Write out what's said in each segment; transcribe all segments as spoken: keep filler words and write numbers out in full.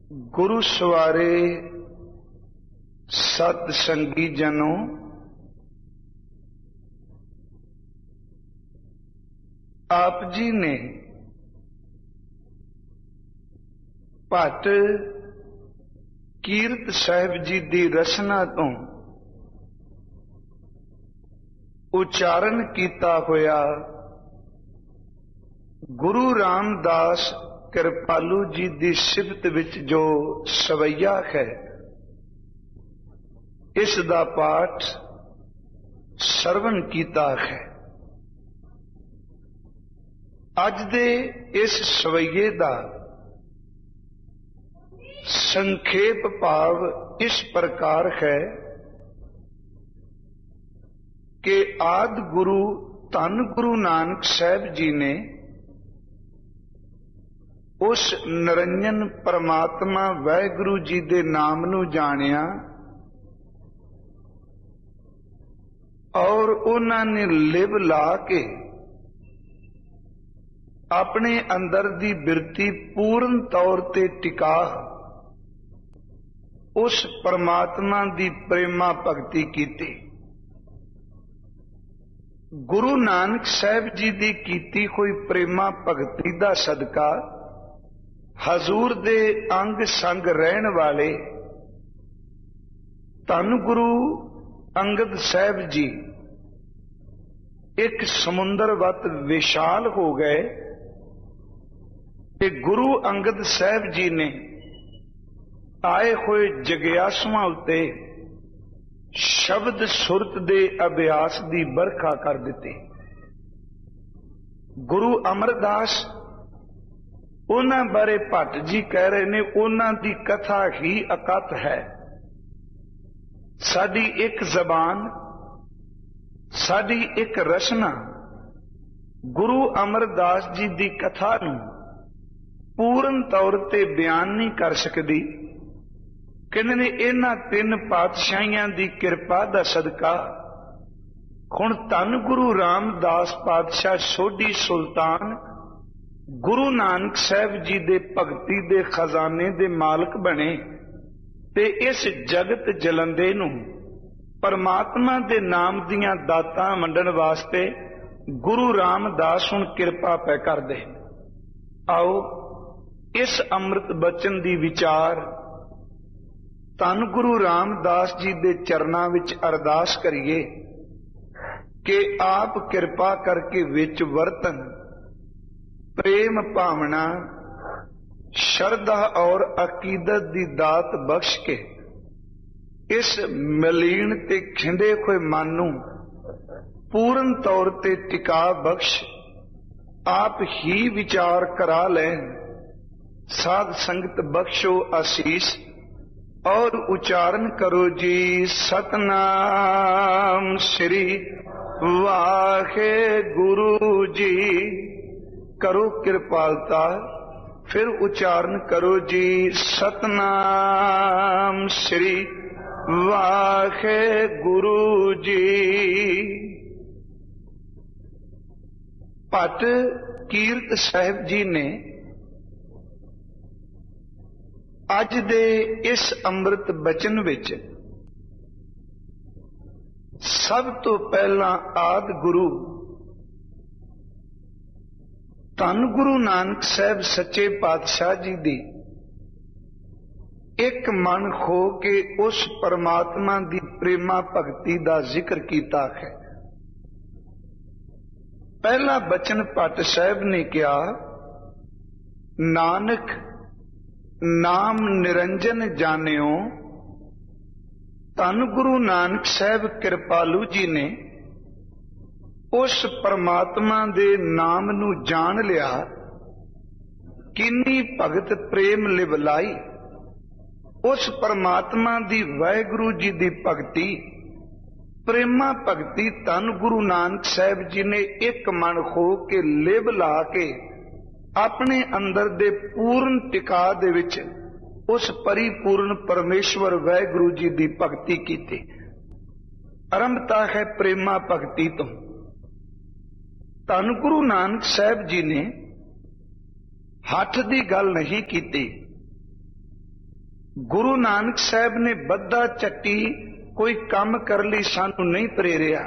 गुरु सवारे सत संगी जनों, आप जी ने भट्ट कीरत साहिब जी दी रचना तो उच्चारण किया होया गुरु रामदास कृपालू जी दी सिफत विच जो सवैया है, इस दा पाठ सरवण कीता है। अज दे इस सवैये दा संखेप भाव इस प्रकार है कि आदि गुरु धन गुरु नानक साहिब जी ने उस निरंजन परमात्मा वाहिगुरु जी दे नाम नू जानिया और उन्होंने लिव ला के अपने अंदर दी बिरती पूर्ण तौर ते टिका उस परमात्मा दी प्रेमा भगती कीती। गुरु नानक साहिब जी दी कीती कोई प्रेमा भगती दा सदका हजूर दे अंग संग रहन वाले धन गुरु अंगद साहिब जी एक समुंदर वत विशाल हो गए कि गुरु अंगद साहिब जी ने आए हुए जगियासुआं उत्ते शब्द सुरत दे अभ्यास दी बरखा कर दी। गुरु अमरदास उन्हां बारे भट्ट जी कह रहे ने उन्हां दी कथा ही अकत है। साडी एक जबान, साडी एक रचना गुरु अमरदास जी दी कथा नूं पूर्ण तौर ते बयान नहीं कर सकदी। कहंदे ने इन्हां तीन पातशाहियां दी किरपा दा सदका हुण धन गुरु रामदास पातशाह सोढी सुल्तान गुरु नानक साहिब जी दे भगती दे खजाने दे मालक बने ते इस जगत जलंदे नूं परमात्मा दे नाम दियां दातां वंडण वास्ते गुरु रामदास हुण किरपा पै करदे। आओ इस अमृत बचन दी विचार धन गुरु रामदास जी दे चरनां विच अरदास करिए कि आप किरपा करके विच वरतन, प्रेम भावना श्रद्धा और अकीदत दी दात बख्श के इस मलीन ते खिंडे हुए मन नूं पूर्ण तौर ते टिका बख्श आप ही विचार करा लैन। साध संगत बख्शो आशीष और उच्चारण करो जी सतनाम श्री वाहे गुरु जी। करो कृपालता, फिर उच्चारण करो जी सतनाम श्री वाहे गुरु जी। भट्ट कीरत साहिब जी ने अज दे इस अमृत बचन विच सब तो पहला आदि गुरु धन गुरु नानक साहिब सच्चे पातशाह जी दी एक मन हो के उस परमात्मा दी प्रेमा भगती दा जिक्र कीता है। पहला बचन भट्ट साहिब ने कहा, नानक नाम निरंजन जानियो। धन गुरु नानक साहिब कृपालू जी ने उस परमात्मा दे नाम नू जान लिया। किन्नी भगत प्रेम लिवलाई उस परमात्मा दी वाहिगुरु जी दी भगती प्रेमा भगती धन गुरु नानक साहिब जी ने एक मन हो के लिव ला के अपने अंदर दे पूर्ण टिका दे विच उस परिपूर्ण परमेश्वर वाहिगुरु जी दी भगती कीती। आरंभता है प्रेमा भगती तो। धन गुरु नानक साहिब जी ने हठ की गल नहीं की, ਗੁਰੂ ਨਾਨਕ ਸਾਹਿਬ ਨੇ ਬੱਧਾ ਝੱਟੀ ਕੋਈ ਕੰਮ ਕਰਨ ਲਈ ਸਾਨੂੰ ਨਹੀਂ ਪ੍ਰੇਰਿਆ।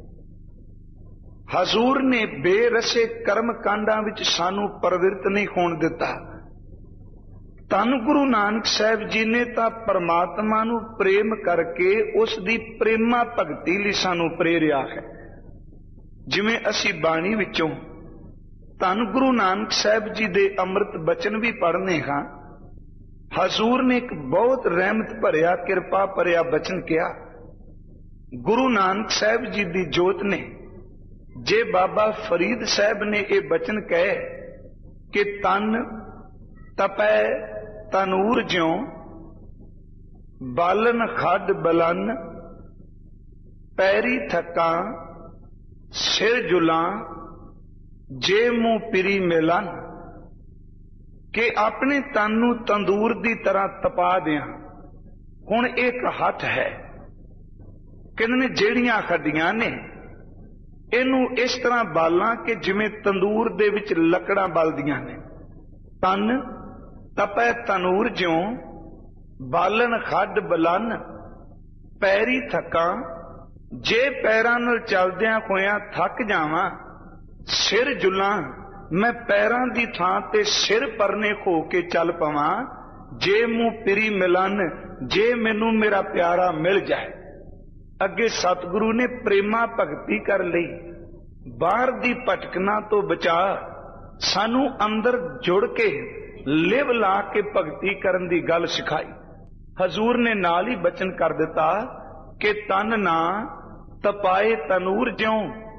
ਹਜ਼ੂਰ ਨੇ ਬੇਰਸੇ ਕਰਮ ਕਾਂਡਾਂ ਵਿੱਚ ਸਾਨੂੰ ਪ੍ਰਵਿਰਤ ਨਹੀਂ ਹੋਣ ਦਿੱਤਾ। ਧੰਨ ਗੁਰੂ ਨਾਨਕ ਸਾਹਿਬ ਜੀ ਨੇ ਤਾਂ ਪਰਮਾਤਮਾ ਨੂੰ ਪ੍ਰੇਮ ਕਰਕੇ ਉਸ ਦੀ ਪ੍ਰੇਮਾ ਭਗਤੀ ਲਈ ਸਾਨੂੰ ਪ੍ਰੇਰਿਆ ਹੈ। ਜਿਵੇਂ ਅਸੀਂ ਬਾਣੀ ਵਿੱਚੋਂ ਧੰਨ ਗੁਰੂ ਨਾਨਕ ਸਾਹਿਬ ਜੀ ਦੇ ਅੰਮ੍ਰਿਤ ਬਚਨ ਵੀ ਪੜ੍ਹਨੇ ਹਾਂ। ਹਜ਼ੂਰ ਨੇ ਇੱਕ ਬਹੁਤ ਰਹਿਮਤ ਭਰਿਆ ਕਿਰਪਾ ਭਰਿਆ ਬਚਨ ਕਿਹਾ। ਗੁਰੂ ਨਾਨਕ ਸਾਹਿਬ ਜੀ ਦੀ ਜੋਤ ਨੇ, ਜੇ ਬਾਬਾ ਫਰੀਦ ਸਾਹਿਬ ਨੇ ਇਹ ਬਚਨ ਕਹੇ ਕਿ ਤਨ ਤਪੈ ਤਨੂਰ ਜਿਉ ਬਾਲਨ ਖੱਡ ਬਲਨ ਪੈਰੀ ਥਕਾਂ ਸਿਰ ਜੁਲਾਂ ਜੇ ਮੂੰਹ ਪਿਰੀ ਮਿਲਨ, ਕਿ ਆਪਣੇ ਤਨ ਨੂੰ ਤੰਦੂਰ ਦੀ ਤਰ੍ਹਾਂ ਤਪਾ ਦਿਆਂ। ਹੁਣ ਇੱਕ ਹੱਥ ਹੈ, ਕਹਿੰਦੇ ਨੇ ਜਿਹੜੀਆਂ ਹੱਡੀਆਂ ਨੇ ਇਹਨੂੰ ਇਸ ਤਰ੍ਹਾਂ ਬਾਲਾਂ ਕਿ ਜਿਵੇਂ ਤੰਦੂਰ ਦੇ ਵਿੱਚ ਲੱਕੜਾਂ ਬਲਦੀਆਂ ਨੇ। ਤਨ ਤਪੈ ਤਨੂਰ ਜਿਉ ਬਾਲਨ ਖੱਡ ਬਲਨ ਪੈਰੀ ਥਕਾਂ, ਜੇ ਪੈਰਾਂ ਨਾਲ ਚੱਲਦਿਆਂ ਹੋਇਆਂ ਥੱਕ ਜਾਵਾਂ ਸਿਰ ਜੁਲਾਂ, ਮੈਂ ਪੈਰਾਂ ਦੀ ਥਾਂ ਤੇ ਸਿਰ ਪਰਨੇ ਹੋ ਕੇ ਚੱਲ ਪਵਾਂ। ਜੇ ਮੂੰਹ ਪਿਰੀ ਮਿਲਨ, ਜੇ ਮੈਨੂੰ ਮੇਰਾ ਪਿਆਰਾ ਮਿਲ ਜਾਏ। ਅੱਗੇ ਸਤਿਗੁਰੂ ਨੇ ਪ੍ਰੇਮਾ ਭਗਤੀ ਕਰ ਲਈ। ਬਾਹਰ ਦੀ ਭਟਕਣਾ ਤੋਂ ਬਚਾ, ਸਾਨੂੰ ਅੰਦਰ ਜੁੜ ਕੇ ਲਿਵ ਲਾ ਕੇ ਭਗਤੀ ਕਰਨ ਦੀ ਗੱਲ ਸਿਖਾਈ। ਹਜ਼ੂਰ ਨੇ ਨਾਲ ਹੀ ਬਚਨ ਕਰ ਦਿੱਤਾ ਕਿ ਤਨ ਨਾ ਤਪਾਏ ਤਨੂਰ ਜਿਉ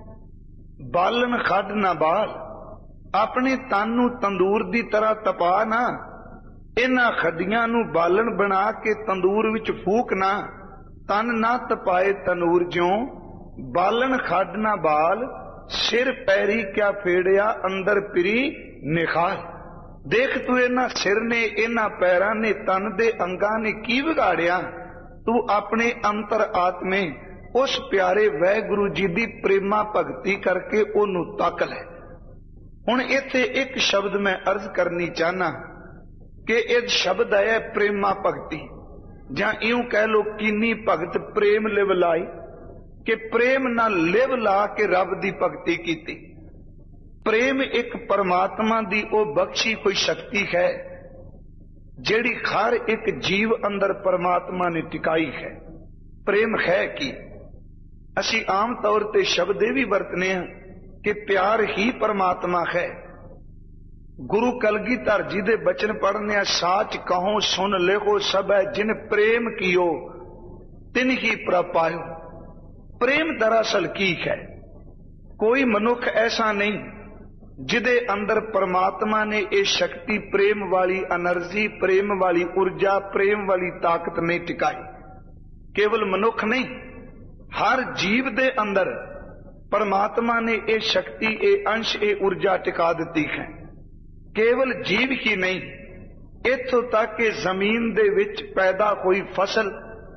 ਬਾਲਨ ਖੱਡ ਨਾ ਬਾਲ, ਆਪਣੇ ਤਨ ਨੂੰ ਤੰਦੂਰ ਦੀ ਤਰ੍ਹਾਂ ਤਪਾ ਨਾ, ਇਹਨਾਂ ਖੱਡੀਆਂ ਨੂੰ ਬਾਲਣ ਬਣਾ ਕੇ ਤੰਦੂਰ ਵਿੱਚ ਫੂਕ ਨਾ। ਤਨ ਨਾ ਤਪਾਏ ਤਨੂਰ ਜਿਉ ਬਾਲਣ ਖੱਡ ਨਾ ਬਾਲ, ਸਿਰ ਪੈਰੀ ਕਿਆ ਫੇੜਿਆ ਅੰਦਰ ਪਿਰੀ ਨਿਖਾਲ। ਦੇਖ ਤੂੰ ਇਹਨਾਂ ਸਿਰ ਨੇ, ਇਹਨਾਂ ਪੈਰਾਂ ਨੇ, ਤਨ ਦੇ ਅੰਗਾਂ ਨੇ ਕੀ ਵਿਗਾੜਿਆ। ਤੂੰ ਆਪਣੇ ਅੰਤਰ ਆਤਮੇ ਉਸ ਪਿਆਰੇ ਵਾਹਿਗੁਰੂ ਜੀ ਦੀ ਪ੍ਰੇਮਾ ਭਗਤੀ ਕਰਕੇ ਉਹਨੂੰ ਤੱਕ ਲੈ। ਹੁਣ ਇੱਥੇ ਇੱਕ ਸ਼ਬਦ ਮੈਂ ਅਰਜ਼ ਕਰਨੀ ਚਾਹਨਾ ਕਿ ਇਹ ਸ਼ਬਦ ਹੈ ਪ੍ਰੇਮਾ ਭਗਤੀ, ਜਾਂ ਇਉਂ ਕਹਿ ਲੋ ਕੀਨੀ ਭਗਤ ਪ੍ਰੇਮ ਲਿਵ ਲਾਈ, ਕਿ ਪ੍ਰੇਮ ਨਾਲ ਲਿਵ ਲਾ ਕੇ ਰੱਬ ਦੀ ਭਗਤੀ ਕੀਤੀ। ਪ੍ਰੇਮ ਇੱਕ ਪਰਮਾਤਮਾ ਦੀ ਉਹ ਬਖਸ਼ੀ ਕੋਈ ਸ਼ਕਤੀ ਹੈ ਜਿਹੜੀ ਹਰ ਇੱਕ ਜੀਵ ਅੰਦਰ ਪਰਮਾਤਮਾ ਨੇ ਟਿਕਾਈ ਹੈ। ਪ੍ਰੇਮ ਹੈ ਕੀ? ਅਸੀਂ ਆਮ ਤੌਰ ਤੇ ਸ਼ਬਦ ਇਹ ਵੀ ਵਰਤਨੇ ਹਾਂ ਕਿ ਪਿਆਰ ਹੀ ਪਰਮਾਤਮਾ ਹੈ। ਗੁਰੂ ਕਲਗੀਧਰ ਜੀ ਦੇ ਬਚਨ ਪੜ੍ਹਨੇ ਆ, ਸਾਚ ਕਹੋ ਸੁਨ ਲਿਖੋ ਸਭੈ ਜਿਨ ਪ੍ਰੇਮ ਕੀਓ ਤਿਨ ਹੀ ਪ੍ਰਭ ਪਾਇਓ। ਪ੍ਰੇਮ ਦਰਅਸਲ ਕੀ ਹੈ? ਕੋਈ ਮਨੁੱਖ ਐਸਾ ਨਹੀਂ ਜਿਹਦੇ ਅੰਦਰ ਪਰਮਾਤਮਾ ਨੇ ਇਹ ਸ਼ਕਤੀ, ਪ੍ਰੇਮ ਵਾਲੀ એનર્ਜੀ, ਪ੍ਰੇਮ ਵਾਲੀ ਊਰਜਾ, ਪ੍ਰੇਮ ਵਾਲੀ ਤਾਕਤ ਨਹੀਂ ਟਿਕਾਈ। ਕੇਵਲ ਮਨੁੱਖ ਨਹੀਂ, ਹਰ ਜੀਵ ਦੇ ਅੰਦਰ ਪਰਮਾਤਮਾ ਨੇ ਇਹ ਸ਼ਕਤੀ, ਇਹ ਅੰਸ਼, ਇਹ ਊਰਜਾ ਟਿਕਾ ਦਿੱਤੀ ਹੈ। ਕੇਵਲ ਜੀਵ ਹੀ ਨਹੀਂ, ਇੱਥੋਂ ਤੱਕ ਕਿ ਜ਼ਮੀਨ ਦੇ ਵਿੱਚ ਪੈਦਾ ਹੋਈ ਫਸਲ,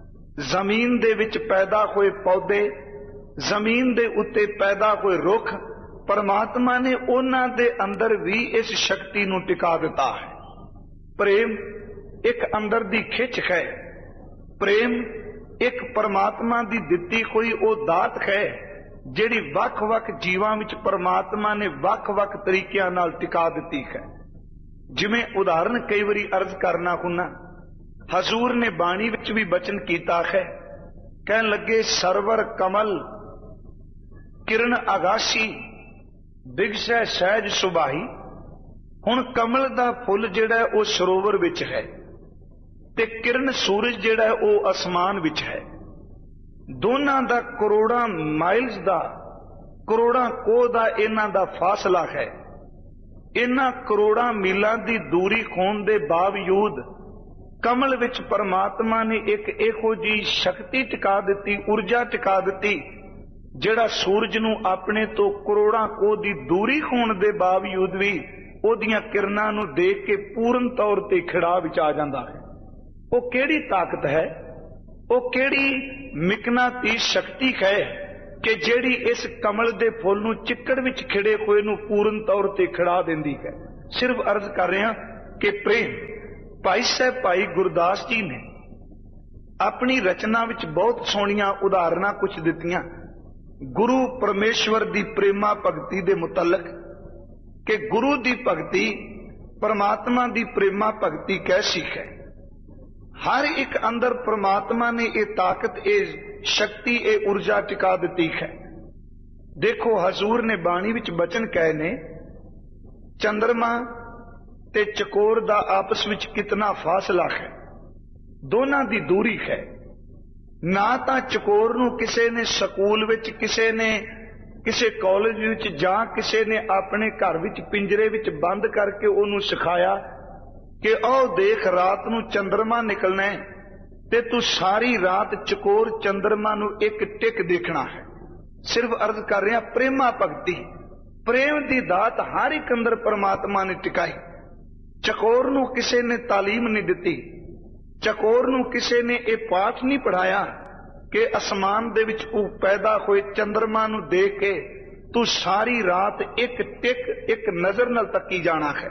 ਜ਼ਮੀਨ ਦੇ ਵਿੱਚ ਪੈਦਾ ਹੋਏ ਪੌਦੇ, ਜ਼ਮੀਨ ਦੇ ਉੱਤੇ ਪੈਦਾ ਹੋਏ ਰੁੱਖ, ਪਰਮਾਤਮਾ ਨੇ ਉਹਨਾਂ ਦੇ ਅੰਦਰ ਵੀ ਇਸ ਸ਼ਕਤੀ ਨੂੰ ਟਿਕਾ ਦਿੱਤਾ ਹੈ। ਪ੍ਰੇਮ ਇੱਕ ਅੰਦਰ ਦੀ ਖਿੱਚ ਹੈ। ਪ੍ਰੇਮ ਇੱਕ ਪਰਮਾਤਮਾ ਦੀ ਦਿੱਤੀ ਹੋਈ ਉਹ ਦਾਤ ਹੈ ਜਿਹੜੀ ਵੱਖ-ਵੱਖ ਜੀਵਾਂ ਵਿੱਚ ਪਰਮਾਤਮਾ ਨੇ ਵੱਖ-ਵੱਖ ਤਰੀਕਿਆਂ ਨਾਲ ਟਿਕਾ ਦਿੱਤੀ ਹੈ। ਜਿਵੇਂ ਉਦਾਹਰਨ ਕਈ ਵਾਰੀ ਅਰਜ਼ ਕਰਨਾ ਹੁੰਨਾ, ਹਜ਼ੂਰ ਨੇ ਬਾਣੀ ਵਿੱਚ ਵੀ ਬਚਨ ਕੀਤਾ ਹੈ। ਕਹਿਣ ਲੱਗੇ ਸਰਵਰ ਕਮਲ ਕਿਰਨ ਆਗਾਸੀ ਬਿਗਸੈ ਸਹਿਜ ਸੁਭਾਈ। ਹੁਣ ਕਮਲ ਦਾ ਫੁੱਲ ਜਿਹੜਾ ਉਹ ਸਰੋਵਰ ਵਿੱਚ ਹੈ ਤੇ ਕਿਰਨ ਸੂਰਜ ਜਿਹੜਾ ਉਹ ਅਸਮਾਨ ਵਿੱਚ ਹੈ। ਦੋਨਾਂ ਦਾ ਕਰੋੜਾਂ ਮਾਈਲਸ ਦਾ, ਕਰੋੜਾਂ ਕੋਹ ਦਾ ਇਹਨਾਂ ਦਾ ਫਾਸਲਾ ਹੈ। ਇਹਨਾਂ ਕਰੋੜਾਂ ਮੀਲਾਂ ਦੀ ਦੂਰੀ ਹੋਣ ਦੇ ਬਾਵਜੂਦ ਕਮਲ ਵਿੱਚ ਪਰਮਾਤਮਾ ਨੇ ਇੱਕ ਇਹੋ ਜਿਹੀ ਸ਼ਕਤੀ ਟਿਕਾ ਦਿੱਤੀ, ਊਰਜਾ ਟਿਕਾ ਦਿੱਤੀ, ਜਿਹੜਾ ਸੂਰਜ ਨੂੰ ਆਪਣੇ ਤੋਂ ਕਰੋੜਾਂ ਕੋਹ ਦੀ ਦੂਰੀ ਹੋਣ ਦੇ ਬਾਵਜੂਦ ਵੀ ਉਹਦੀਆਂ ਕਿਰਨਾਂ ਨੂੰ ਦੇਖ ਕੇ ਪੂਰਨ ਤੌਰ ਤੇ ਖਿੜਾ ਵਿੱਚ ਆ ਜਾਂਦਾ ਹੈ। ਉਹ ਕਿਹੜੀ ਤਾਕਤ ਹੈ, ਉਹ ਕਿਹੜੀ ਮਿਕਨਾਤੀਸ ਸ਼ਕਤੀ ਹੈ ਕਿ ਜਿਹੜੀ ਇਸ ਕਮਲ ਦੇ ਫੁੱਲ ਨੂੰ ਚਿੱਕੜ ਵਿੱਚ ਖਿੜੇ ਹੋਏ ਨੂੰ ਪੂਰਨ ਤੌਰ ਤੇ ਖਿੜਾ ਦਿੰਦੀ ਹੈ। ਸਿਰਫ ਅਰਜ਼ ਕਰ ਰਿਹਾ ਕਿ ਪ੍ਰੇਮ ਭਾਈ ਸਾਹਿਬ ਭਾਈ ਗੁਰਦਾਸ ਜੀ ਨੇ ਆਪਣੀ ਰਚਨਾ ਵਿੱਚ ਬਹੁਤ ਸੋਹਣੀਆਂ ਉਦਾਹਰਨਾਂ ਕੁਝ ਦਿੱਤੀਆਂ ਗੁਰੂ ਪਰਮੇਸ਼ਵਰ ਦੀ ਪ੍ਰੇਮਾ ਭਗਤੀ ਦੇ ਮੁਤਲਕ, ਕਿ ਗੁਰੂ ਦੀ ਭਗਤੀ ਪਰਮਾਤਮਾ ਦੀ ਪ੍ਰੇਮਾ ਭਗਤੀ ਕੈਸੀ ਹੈ। ਹਰ ਇੱਕ ਅੰਦਰ ਪਰਮਾਤਮਾ ਨੇ ਇਹ ਤਾਕਤ, ਇਹ ਸ਼ਕਤੀ, ਇਹ ਊਰਜਾ ਟਿਕਾ ਦਿੱਤੀ ਹੈ। ਦੇਖੋ ਹਜ਼ੂਰ ਨੇ ਬਾਣੀ ਵਿੱਚ ਬਚਨ ਕਹੇ ਨੇ, ਚੰਦਰਮਾ ਤੇ ਚਕੋਰ ਦਾ ਆਪਸ ਵਿੱਚ ਕਿਤਨਾ ਫਾਸਲਾ ਹੈ, ਦੋਨਾਂ ਦੀ ਦੂਰੀ ਹੈ। ਨਾ ਤਾਂ ਚਕੋਰ ਨੂੰ ਕਿਸੇ ਨੇ ਸਕੂਲ ਵਿੱਚ, ਕਿਸੇ ਨੇ ਕਿਸੇ ਕਾਲਜ ਵਿੱਚ, ਜਾਂ ਕਿਸੇ ਨੇ ਆਪਣੇ ਘਰ ਵਿੱਚ ਪਿੰਜਰੇ ਵਿੱਚ ਬੰਦ ਕਰਕੇ ਉਹਨੂੰ ਸਿਖਾਇਆ ਕਿ ਉਹ ਦੇਖ ਰਾਤ ਨੂੰ ਚੰਦਰਮਾ ਨਿਕਲਣਾ ਹੈ ਤੇ ਤੂੰ ਸਾਰੀ ਰਾਤ ਚਕੋਰ ਚੰਦਰਮਾ ਨੂੰ ਇੱਕ ਟਿਕ ਦੇਖਣਾ ਹੈ। ਸਿਰਫ ਅਰਜ਼ ਕਰ ਰਿਹਾ, ਪ੍ਰੇਮਾ ਭਗਤੀ, ਪ੍ਰੇਮ ਦੀ ਦਾਤ ਹਰ ਇੱਕ ਅੰਦਰ ਪਰਮਾਤਮਾ ਨੇ ਟਿਕਾਈ। ਚਕੋਰ ਨੂੰ ਕਿਸੇ ਨੇ ਤਾਲੀਮ ਨਹੀਂ ਦਿੱਤੀ, ਚਕੋਰ ਨੂੰ ਕਿਸੇ ਨੇ ਇਹ ਪਾਠ ਨਹੀਂ ਪੜਾਇਆ ਕਿ ਅਸਮਾਨ ਦੇ ਵਿੱਚ ਉਹ ਪੈਦਾ ਹੋਏ ਚੰਦਰਮਾ ਨੂੰ ਦੇਖ ਕੇ ਤੂੰ ਸਾਰੀ ਰਾਤ ਇੱਕ ਟਿਕ, ਇੱਕ ਨਜ਼ਰ ਨਾਲ ਤੱਕੀ ਜਾਣਾ ਹੈ।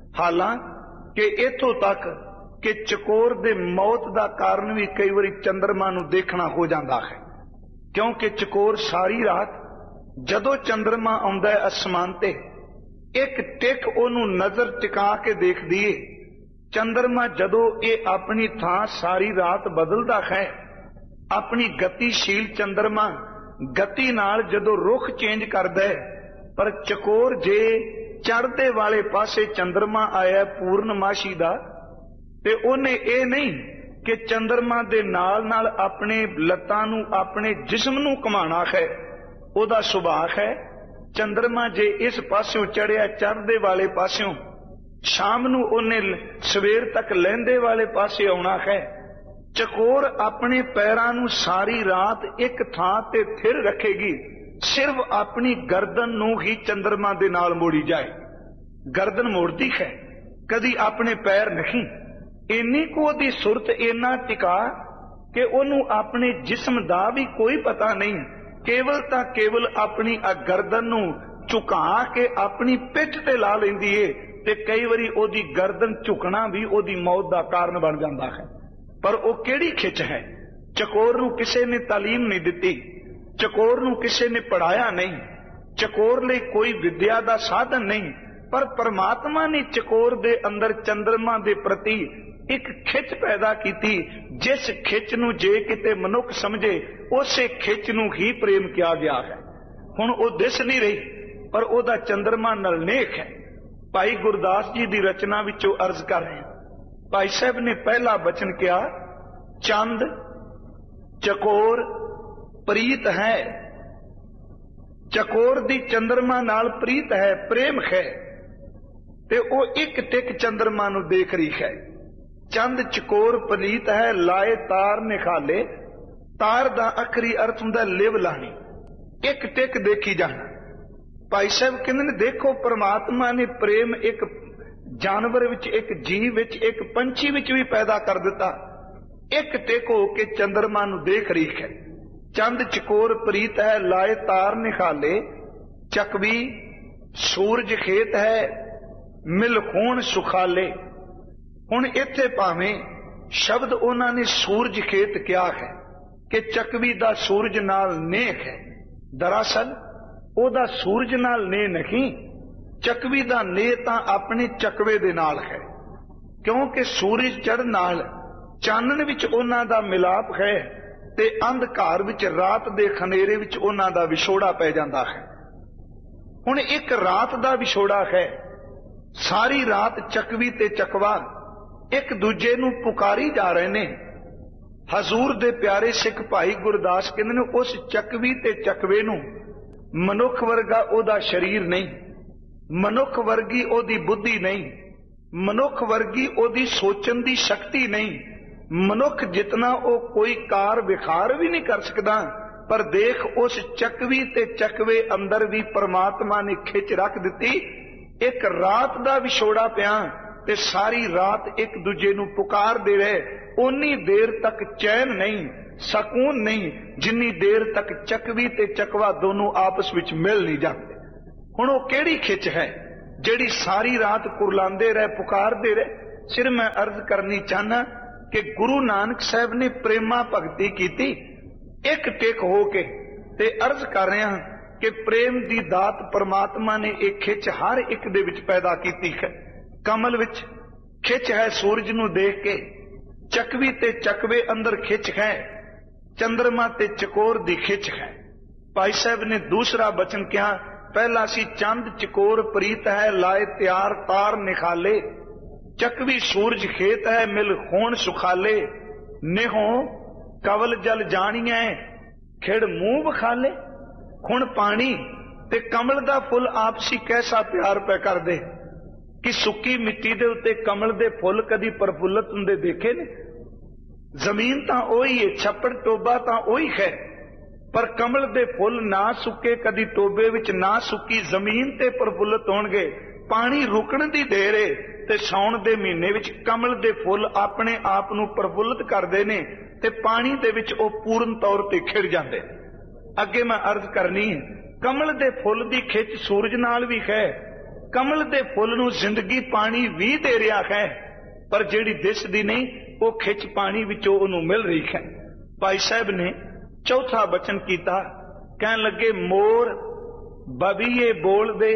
ਹਾਲਾਂਕਿ ਇਥੋਂ ਤੱਕ ਕਿ ਚਕੋਰ ਦੇ ਮੌਤ ਦਾ ਕਾਰਨ ਵੀ ਕਈ ਵਾਰੀ ਚੰਦਰਮਾ ਨੂੰ ਦੇਖਣਾ ਹੋ ਜਾਂਦਾ ਹੈ, ਕਿਉਂਕਿ ਚਕੋਰ ਸਾਰੀ ਰਾਤ ਜਦੋਂ ਚੰਦਰਮਾ ਆਉਂਦਾ ਹੈ ਅਸਮਾਨ ਤੇ, ਇੱਕ ਟਿਕ ਉਹਨੂੰ ਨਜ਼ਰ ਟਿਕਾ ਕੇ ਦੇਖਦੀ ਏ। ਚੰਦਰਮਾ ਜਦੋਂ ਇਹ ਆਪਣੀ ਥਾਂ ਸਾਰੀ ਰਾਤ ਬਦਲਦਾ ਹੈ, ਆਪਣੀ ਗਤੀਸ਼ੀਲ ਚੰਦਰਮਾ ਗਤੀ ਨਾਲ ਜਦੋਂ ਰੁਖ ਚੇਂਜ ਕਰਦਾ ਹੈ, ਪਰ ਚਕੋਰ ਜੇ ਚੜ੍ਹਦੇ ਵਾਲੇ ਪਾਸੇ ਚੰਦਰਮਾ ਆਇਆ ਪੂਰਨਮਾਸ਼ੀ ਦਾ, ਤੇ ਉਹਨੇ ਇਹ ਨਹੀਂ ਕਿ ਚੰਦਰਮਾ ਦੇ ਨਾਲ ਨਾਲ ਆਪਣੇ ਲੱਤਾਂ ਨੂੰ, ਆਪਣੇ ਜਿਸਮ ਨੂੰ ਘੁਮਾਣਾ ਹੈ। ਉਹਦਾ ਸੁਭਾਅ ਹੈ, ਚੰਦਰਮਾ ਜੇ ਇਸ ਪਾਸਿਓਂ ਚੜਿਆ ਚੜ੍ਹਦੇ ਵਾਲੇ ਪਾਸਿਓਂ, ਸ਼ਾਮ ਨੂੰ ਉਹਨੇ ਸਵੇਰ ਤੱਕ ਲਹਿੰਦੇ ਵਾਲੇ ਪਾਸੇ ਆਉਣਾ ਹੈ। ਚਕੋਰ ਆਪਣੇ ਪੈਰਾਂ ਨੂੰ ਸਾਰੀ ਰਾਤ ਇੱਕ ਥਾਂ ਤੇ ਥਿਰ ਰੱਖੇਗੀ, ਸਿਰਫ ਆਪਣੀ ਗਰਦਨ ਨੂੰ ਹੀ ਚੰਦਰਮਾ ਦੇ ਨਾਲ ਮੋੜੀ ਜਾਏ। ਗਰਦਨ ਮੋੜਦੀ ਹੈ, ਕਦੀ ਆਪਣੇ ਪੈਰ ਨਹੀਂ। ਇੰਨੀ ਕੁ ਉਹਦੀ ਸੁਰਤ, ਇੰਨਾ ਟਿਕਾ ਕਿ ਉਹਨੂੰ ਆਪਣੇ ਜਿਸਮ ਦਾ ਵੀ ਕੋਈ ਪਤਾ ਨਹੀਂ, ਕੇਵਲ ਤਾਂ ਕੇਵਲ ਆਪਣੀ ਆ ਗਰਦਨ ਨੂੰ ਝੁਕਾ ਕੇ ਆਪਣੀ ਪਿੱਠ ਤੇ ਲਾ ਲੈਂਦੀ ਏ, ਤੇ ਕਈ ਵਾਰੀ ਉਹਦੀ ਗਰਦਨ ਝੁਕਣਾ ਵੀ ਉਹਦੀ ਮੌਤ ਦਾ ਕਾਰਨ ਬਣ ਜਾਂਦਾ ਹੈ। ਪਰ ਉਹ ਕਿਹੜੀ ਖਿੱਚ ਹੈ? ਚਕੋਰ ਨੂੰ ਕਿਸੇ ਨੇ ਤਾਲੀਮ ਨਹੀਂ ਦਿੱਤੀ, ਚਕੋਰ ਨੂੰ ਕਿਸੇ ਨੇ ਪੜਾਇਆ ਨਹੀਂ, ਚਕੋਰ ਲਈ ਕੋਈ ਵਿਦਿਆ ਦਾ ਸਾਧਨ ਨਹੀਂ, ਪਰ ਪਰਮਾਤਮਾ ਨੇ ਚਕੋਰ ਦੇ ਅੰਦਰ ਚੰਦਰਮਾ ਦੇ ਪ੍ਰਤੀ ਇੱਕ ਖਿੱਚ ਪੈਦਾ ਕੀਤੀ, ਜਿਸ ਖਿੱਚ ਨੂੰ ਜੇ ਕਿਤੇ ਮਨੁੱਖ ਸਮਝੇ, ਉਸੇ ਖਿੱਚ ਨੂੰ ਹੀ ਪ੍ਰੇਮ ਕਿਹਾ ਗਿਆ ਹੈ। ਹੁਣ ਉਹ ਦਿਸ ਨਹੀਂ ਰਹੀ, ਪਰ ਉਹਦਾ ਚੰਦਰਮਾ ਨਾਲ ਨੇਕ ਹੈ। ਭਾਈ ਗੁਰਦਾਸ ਜੀ ਦੀ ਰਚਨਾ ਵਿੱਚੋਂ ਅਰਜ਼ ਕਰ ਰਹੇ ਹਾਂ। ਭਾਈ ਸਾਹਿਬ ਨੇ ਪਹਿਲਾ ਬਚਨ ਕਿਹਾ, ਚੰਦ ਚਕੋਰ ਪ੍ਰੀਤ ਹੈ। ਚਕੋਰ ਦੀ ਚੰਦਰਮਾ ਨਾਲ ਪ੍ਰੀਤ ਹੈ, ਪ੍ਰੇਮ ਹੈ, ਤੇ ਉਹ ਇੱਕ ਟਿਕ ਚੰਦਰਮਾ ਨੂੰ ਦੇਖ ਰਹੀ ਹੈ। ਚੰਦ ਚਕੋਰ ਪ੍ਰੀਤ ਹੈ, ਲਾਏ ਤਾਰ ਨਿਖਾਲੇ। ਤਾਰ ਦਾ ਅਖਰੀ ਅਰਥ ਹੁੰਦਾ ਲਿਵ ਲਾਣੀ, ਇੱਕ ਟਿਕ ਦੇਖੀ ਜਾਣਾ। ਭਾਈ ਸਾਹਿਬ ਕਹਿੰਦੇ ਨੇ, ਦੇਖੋ ਪਰਮਾਤਮਾ ਨੇ ਪ੍ਰੇਮ ਇੱਕ ਜਾਨਵਰ ਵਿੱਚ, ਇੱਕ ਜੀਵ ਵਿੱਚ, ਇੱਕ ਪੰਛੀ ਵਿੱਚ ਵੀ ਪੈਦਾ ਕਰ ਦਿੱਤਾ। ਇੱਕ ਟਿਕ ਹੋ ਕੇ ਚੰਦਰਮਾ ਨੂੰ ਦੇਖ ਰਹੀ ਹੈ। ਚੰਦ ਚਕੋਰ ਪ੍ਰੀਤ ਹੈ, ਲਾਏ ਤਾਰ ਨਿਖਾਲੇ। ਚਕਵੀ ਸੂਰਜ ਖੇਤ ਹੈ, ਮਿਲ ਖੂਨ ਸੁਖਾਲੇ। ਹੁਣ ਇੱਥੇ ਭਾਵੇਂ ਸ਼ਬਦ ਉਹਨਾਂ ਨੇ ਸੂਰਜ ਖੇਤ ਕਿਹਾ ਹੈ ਕਿ ਚਕਵੀ ਦਾ ਸੂਰਜ ਨਾਲ ਨੇਹ ਹੈ, ਦਰਅਸਲ ਉਹਦਾ ਸੂਰਜ ਨਾਲ ਨੇਹ ਨਹੀਂ, ਚਕਵੀ ਦਾ ਨੇਹ ਤਾਂ ਆਪਣੇ ਚਕਵੇ ਦੇ ਨਾਲ ਹੈ, ਕਿਉਂਕਿ ਸੂਰਜ ਚੜ੍ਹਨ ਨਾਲ ਚਾਨਣ ਵਿੱਚ ਉਹਨਾਂ ਦਾ ਮਿਲਾਪ ਹੈ, ਤੇ ਅੰਧਕਾਰ ਵਿੱਚ, ਰਾਤ ਦੇ ਖਨੇਰੇ ਵਿੱਚ ਉਹਨਾਂ ਦਾ ਵਿਛੋੜਾ ਪੈ ਜਾਂਦਾ ਹੈ। ਹੁਣ ਇੱਕ ਰਾਤ ਦਾ ਵਿਛੋੜਾ ਹੈ, ਸਾਰੀ ਰਾਤ ਚਕਵੀ ਤੇ ਚਕਵਾ ਇੱਕ ਦੂਜੇ ਨੂੰ ਪੁਕਾਰੀ ਜਾ ਰਹੇ ਨੇ। ਹਜ਼ੂਰ ਦੇ ਪਿਆਰੇ ਸਿੱਖ ਭਾਈ ਗੁਰਦਾਸ ਕਹਿੰਦੇ ਨੇ, ਉਸ ਚਕਵੀ ਤੇ ਚਕਵੇ ਨੂੰ ਮਨੁੱਖ ਵਰਗਾ ਉਹਦਾ ਸਰੀਰ ਨਹੀਂ, ਮਨੁੱਖ ਵਰਗੀ ਉਹਦੀ ਬੁੱਧੀ ਨਹੀਂ, ਮਨੁੱਖ ਵਰਗੀ ਉਹਦੀ ਸੋਚਣ ਦੀ ਸ਼ਕਤੀ ਨਹੀਂ। ਮਨੁੱਖ ਜਿਤਨਾ ਉਹ ਕੋਈ ਕਾਰ ਵਿਖਾਰ ਵੀ ਨਹੀਂ ਕਰ ਸਕਦਾ, ਪਰ ਦੇਖ ਉਸ ਚਕਵੀ ਤੇ ਚਕਵੇ ਅੰਦਰ ਵੀ ਪਰਮਾਤਮਾ ਨੇ ਖਿੱਚ ਰੱਖ ਦਿੱਤੀ। ਇੱਕ ਰਾਤ ਦਾ ਵਿਛੋੜਾ ਪਿਆ ਤੇ ਸਾਰੀ ਰਾਤ ਇੱਕ ਦੂਜੇ ਨੂੰ ਪੁਕਾਰਦੇ ਰਹੇ। ਉਨੀ ਦੇਰ ਤੱਕ ਚੈਨ ਨਹੀਂ, ਸਕੂਨ ਨਹੀਂ, ਜਿੰਨੀ ਦੇਰ ਤੱਕ ਚਕਵੀ ਤੇ ਚਕਵਾ ਦੋਨੋਂ ਆਪਸ ਵਿੱਚ ਮਿਲ ਨਹੀਂ ਜਾਂਦੇ। ਹੁਣ ਉਹ ਕਿਹੜੀ ਖਿੱਚ ਹੈ ਜਿਹੜੀ ਸਾਰੀ ਰਾਤ ਕੁਰਲਾਉਂਦੇ ਰਹੇ, ਪੁਕਾਰਦੇ ਰਹੇ? सिर मैं अर्ज करनी चाहना कि गुरु नानक साहब ने प्रेमा भगती की एक टेक हो के ते अर्ज कर रहा कि प्रेम दी दात परमात्मा ने एक खिच हर एक दे विच पैदा की है। कमल विच खिच है सूरज नूं देख के, चकवी ते चकवे अंदर खिच है, चंद्रमा ते चकोर दी खिच है। भाई साहब ने दूसरा बचन कहा, पहला सी चंद चकोर प्रीत है लाए त्यार तार निखाले, चकवी सूरज खेत है मिल खून सुखाले, नेहो कवल जल जानिए खिड़ मुंह बखाले। हुण पानी ते कमल दा फुल आपसी कैसा प्यार पै कर दे कि सुक्की मिट्टी दे उत्ते कमल दे फुल कदी प्रफुल्लत हुंदे देखे ने? जमीन तां ओही है, छप्पड़ टोबा तां ओही है, पर कमल दे फुल ना सुके कदी टोबे विच ना सुकी जमीन ते प्रफुल्लत होणगे। पानी रुकण दी देर है ते साउण दे महीने विच कमल दे फुल अपने आप नूं प्रफुल्लत करदे ने ते पानी दे विच ओ पूर्ण तौर ते खिड़ जांदे। अगे मैं अर्ज करनी है, कमल दे फुल दी खिच सूरज नाल भी है, कमल दे फुल नूं जिंदगी पानी भी दे रहा है, पर जिहड़ी दिसदी नहीं वो खिच पानी विचों उहनूं मिल रही है। भाई साहब ने चौथा वचन कीता, कहन लगे मोर बबीए बोल दे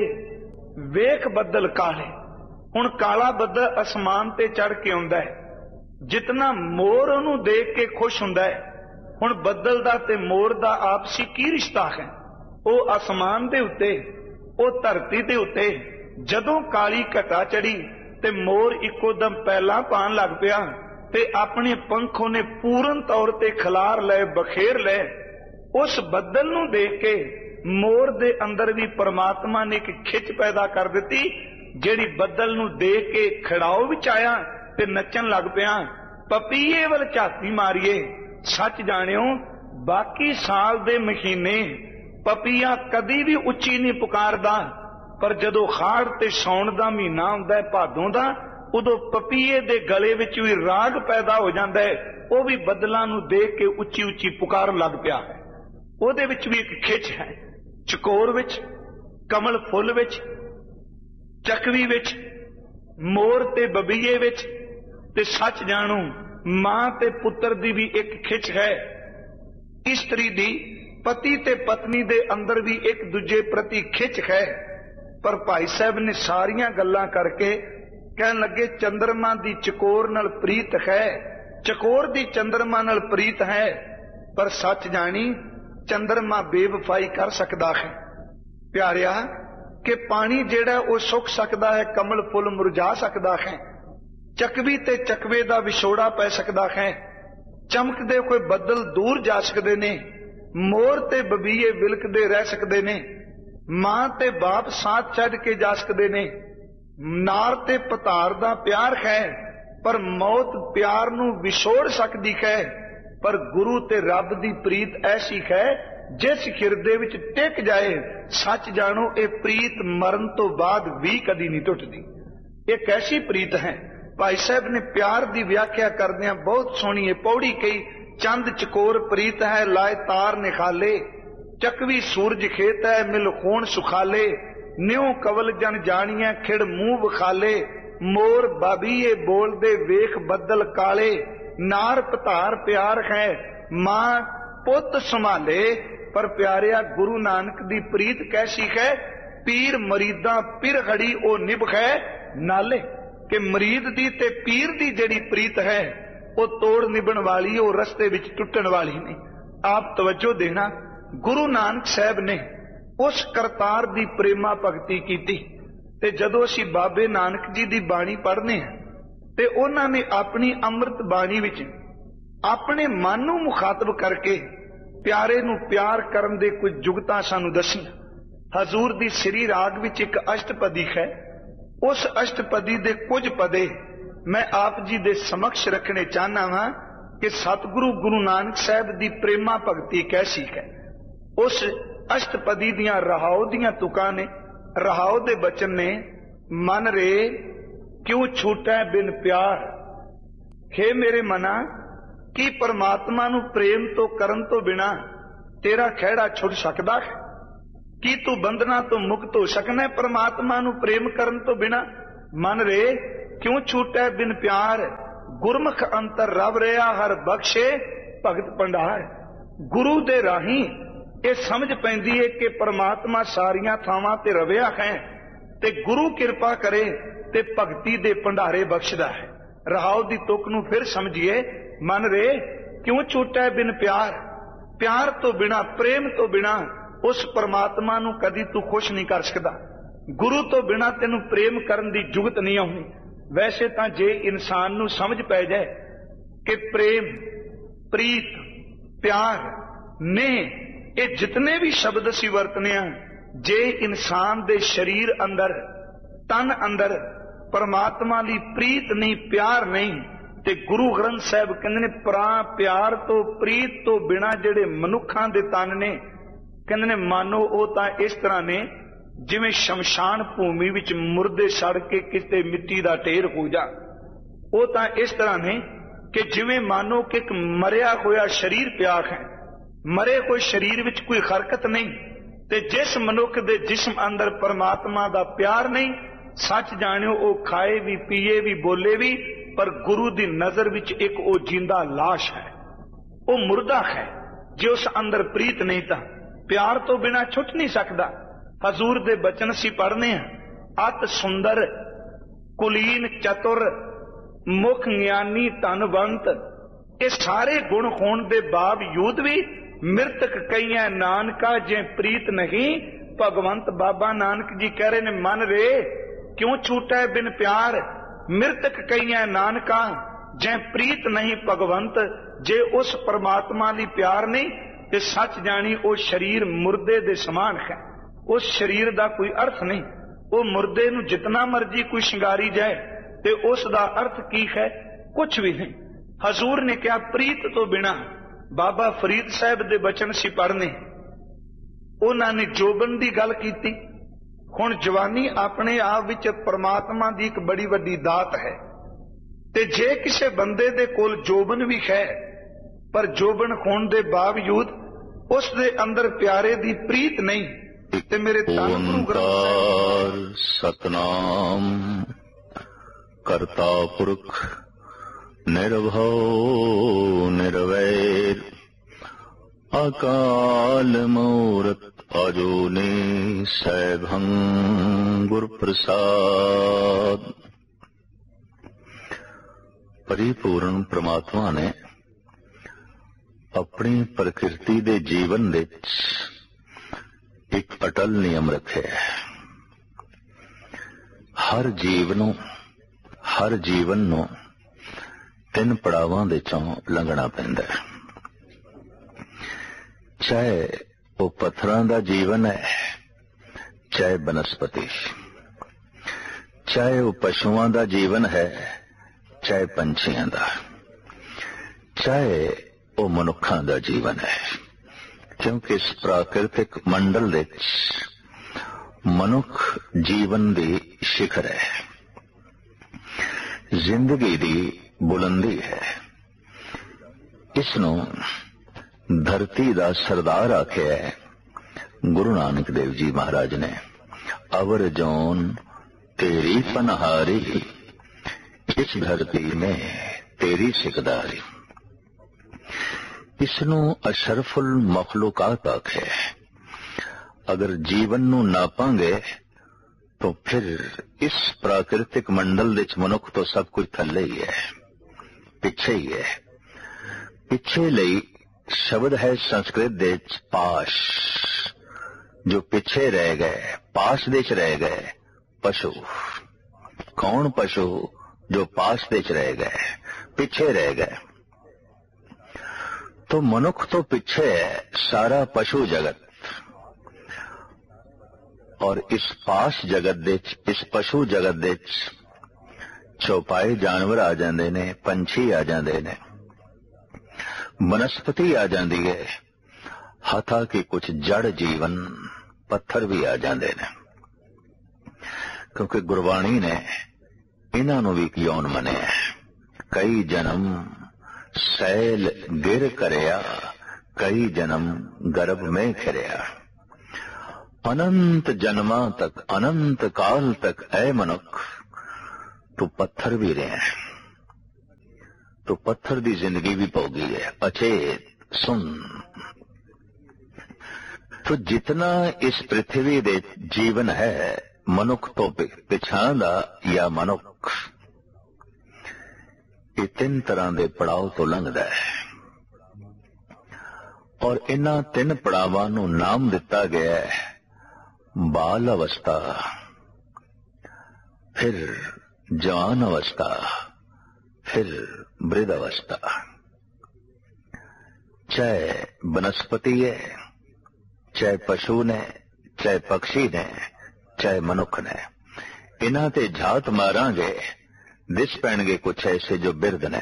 वेख बदल काले। हुण काला बदल आसमान ते चढ़ के आउंदा है, जितना मोर उहनूं देख के खुश हुंदा है, हुण बदल दा ते मोर दा आपसी की रिश्ता है? वो आसमान दे उत्ते, वो धरती दे उत्ते जदों काली घटा चढ़ी ते मोर इको दम पहला पान लग पिया ते अपने पंख ने पूर्ण तौर ते खिलार ले बखेर ले। उस बदल नूं देख के मोर दे अंदर भी परमात्मा ने एक खिच पैदा कर दिती, जिहड़ी बदल नूं देख के खड़ाओ विच आया ते नचन लग पिया। पपीए वल झाती मारिए, सच जानियो बाकी साल दे महीने पपीया कदी भी उच्ची नहीं पुकारदा, पर जदों खाड़ ते सौण दा महीना हुंदा है भादों दा, उदों पपीए दे गले विच भी राग पैदा हो जांदा है, वो भी बदलां नूं देख के उच्ची उच्ची पुकार लग पिया है। ਉਹਦੇ ਵਿੱਚ भी एक खिच है, चकोर विच, कमल फुल विच, चकवी विच, मोर ते बबीए विच, ते सच जाणो मां ते पुत्र दी भी एक खिच है। इस्त्री दी पति ते पत्नी दे अंदर भी एक दूजे प्रति खिच है। पर भाई साहब ने सारियां गल्लां करके कहन लगे चंद्रमा दी चकोर नाल प्रीत है, चकोर दी चंद्रमा नाल प्रीत है, पर सच जानी चंद्रमा बेवफाई कर सकता है। प्यारिया कि पानी जेड़ा वो सुख सकता है, कमल फुल मुरझा सकता है, चकवी ते चकवे दा विछोड़ा पै सकता है, चमकदे कोई बदल दूर जा सकते ने, मोर ते बबीए विलकदे रह सकते ने, मां ते बाप साथ छड्ड के जा सकते ने, नार ते पतार दा प्यार है, पर मौत प्यार नूं विछोड़ सकती है। पर गुरु ते रब दी प्रीत ऐसी है जिस हिरदे विच टिक जाए, सच जानो ये प्रीत मरण तो बाद भी कदी नहीं टुटदी। एक ऐसी प्रीत है। भाई साहब ने प्यार की व्याख्या करदियां बहुत सोहनी पौड़ी कही, चंद चकोर प्रीत है लाए तार निखाले, चकवी सूरज खेत है मिल खून सुखाले, न्यों कवल जन जानिए खिड़ मुंह बखाले, मोर बाबीए बोल दे वेख बदल काले, नार पतार प्यार है मां पुत संभाले। पर प्यारिया गुरु नानक दी प्रीत कैसी है? पीर मरीदा पिर खड़ी ओ निभ है नाले, कि मरीद दी ते पीर दी जड़ी प्रीत है वो तोड़ निभण वाली, वो रस्ते विच टुटण वाली नहीं। आप तवज्जो देना, गुरु नानक साहब ने उस करतार दी प्रेमा भगती कीती ते जदों असीं बाबे नानक जी दी बाणी पढ़ने हैं ते उन्हां ने अपनी अमृत बाणी विच अपने मन नूं मुखातब करके प्यारे नूं प्यार करन दे कुछ जुगतां सानूं दसीआं। हजूर दी श्री राग विच एक अष्टपदी है, उस अष्टपदी दे कुछ पदे मैं आप जी दे समक्ष रखने चाहना वां कि सतगुरु गुरु नानक साहब दी प्रेमा भगती कैसी है। उस अष्टपदी दियां रहाओ दियां तुकां ने, रहाओ दे बचन ने, मन रे क्यों छूटा बिन प्यार, हे मेरे मना की परमात्मा नूं प्रेम तो करन तो बिना तेरा खैड़ा छुट सकदा है? की तू बंधना तो मुक्त हो सकना है परमात्मा नूं प्रेम करन तो बिना? मन रे क्यों छूटै बिन प्यार, गुरमुख अंतर रब रहा हर बख्शे भगत भंडार। गुरु दे राही ये समझ पैंदी है कि परमात्मा सारियां थावां ते रविया है, ते गुरु कृपा करे ते भगती दे भंडारे बख्शदा है। रहाओ दी तुक नूं फिर समझिए, मन रे क्यों छूटै बिन प्यार, प्यार तो बिना प्रेम तो बिना उस परमात्मा नूं कदी तू खुश नहीं कर सकदा। गुरु तो बिना तेनू प्रेम करन दी जुगत नहीं आउंदी। वैसे तां जे इंसान नूं समझ पै जाए कि प्रेम, प्रीत, प्यार ने ये जितने भी शब्द असीं वरतने आ, जे इंसान दे शरीर अंदर, तन अंदर परमात्मा दी प्रीत नहीं, प्यार नहीं, ते गुरु ग्रंथ साहिब कहंदे ने प्रा प्यार तो प्रीत तो बिना जिहड़े मनुखां दे तन ने, कहंदे ने मानो वो तां इस तरह ने जिवें शमशान भूमि विच मुर्दे सड़ के किते मिट्टी दा ढेर हो जा। वो तां इस तरह ने कि जिवें मानो कि एक मरिया होया शरीर पिया है, मरे हुए शरीर विच कोई हरकत नहीं, ते जिस मनुख दे जिस्म अंदर परमात्मा दा प्यार नहीं, सच जानियो वो खाए भी, पीए भी, बोले भी, पर गुरु दी नजर विच एक वो जिंदा लाश है, वो मुर्दा है। जो उस अंदर प्रीत नहीं था, प्यार तो बिना छुट नहीं सकता। हजूर दे बचन सी पढ़ने हैं, अत सुंदर कुलीन चतुर मुख ज्ञानी धनवंत, ये सारे गुण होने के बावजूद भी मृतक कईया नानका जे प्रीत नहीं भगवंत। बाबा नानक जी कह रहे ने, मन रे क्यों छूटा बिन प्यार, मृतक कईया नानका जे प्रीत नहीं भगवंत। जे उस परमात्मा दी प्यार नहीं ते सच जानी वो शरीर मुर्दे दे समान है, उस शरीर दा कोई अर्थ नहीं। वो मुर्दे नूं जितना मर्जी कोई शिंगारी जाए ते उस दा अर्थ की है, कुछ भी नहीं। हजूर ने क्या प्रीत तो बिना, बाबा फरीद साहब दे बचन सी पढ़ने, उन्होंने जोबन की गल की। हुण जवानी अपने आप विच परमात्मा की एक बड़ी वड्डी दात है, ते जे किसी बंदे दे कोल जोबन भी है, पर जोबन होने के बावजूद उस दे अंदर प्यारे दी प्रीत नहीं, ते मेरे तन गुरु ग्रंथ सतनाम करता पुरख निर्भव निर्वैर अकाल मूरत अजूनी सैभं गुर प्रसाद। परिपूर्ण परमात्मा ने अपनी प्रकृति दे जीवन दे एक अटल नियम रखे। हर जीव नूं हर जीवन नूं तीन पड़ावां दे चों लंघना पैंदा है। चाहे वो पत्थरां दा जीवन है, चाहे बनस्पति, चाहे वो पशुआं दा जीवन है, चाहे पंछियां दा, चाहे वो मनुखां दा जीवन है। क्योंकि इस प्राकृतिक मंडल दे मनुख जीवन दी शिखर है, जिंदगी दी बुलंदी है। इसनों धरती दा सरदार आख्या है गुरु नानक देव जी महाराज ने। अवर जौन तेरी पनहारी, इस धरती में तेरी सिकदारी। इसनों अशरफुल मखलूकात आखे। अगर जीवन नू नापांगे तो फिर इस प्राकृतिक मंडल विच मनुख तो सब कुछ थल्ले ही है, पिछे ही है। पिछे लई शब्द है संस्कृत दे पाश, जो पिछे रह गए, पास देच रह गए पशु। कौन पशु? जो पास देच रह गए, पिछे रह गए। तो मनुख तो पिछे है, सारा पशु जगत। और इस पास जगत दे, इस पशु जगत दे चौपाए जानवर आ जाते ने, पंछी आ जाते ने, वनस्पति आ जाती है, हथा के कुछ जड़ जीवन पत्थर भी आ जाते ने। क्योंकि गुरबाणी ने इन्हों भी यौन मने। कई जन्म सैल गिर करया, कई जन्म गर्भ में खिरया। अनंत जन्मा तक, अनंत काल तक ऐ मनुख तो पत्थर भी रहे हैं, तो पत्थर की जिंदगी भी भोगी है। अचेत सुन, तो जितना इस पृथ्वी दे जीवन है मनुख तो पिछां दा या मनुख, ये तीन तरह के पड़ाव तो लंघदा है और इन्हां तीन पड़ावां नूं नाम दिता गया है बाल अवस्था, फिर जवान अवस्था, फिर वृद्ध अवस्था। चाहे वनस्पति है, चाहे पशु ने, चाहे पक्षी ने, चाहे मनुख ने, इन्हां ते झात मारांगे दिस पैणगे कुछ ऐसे जो बिरध ने।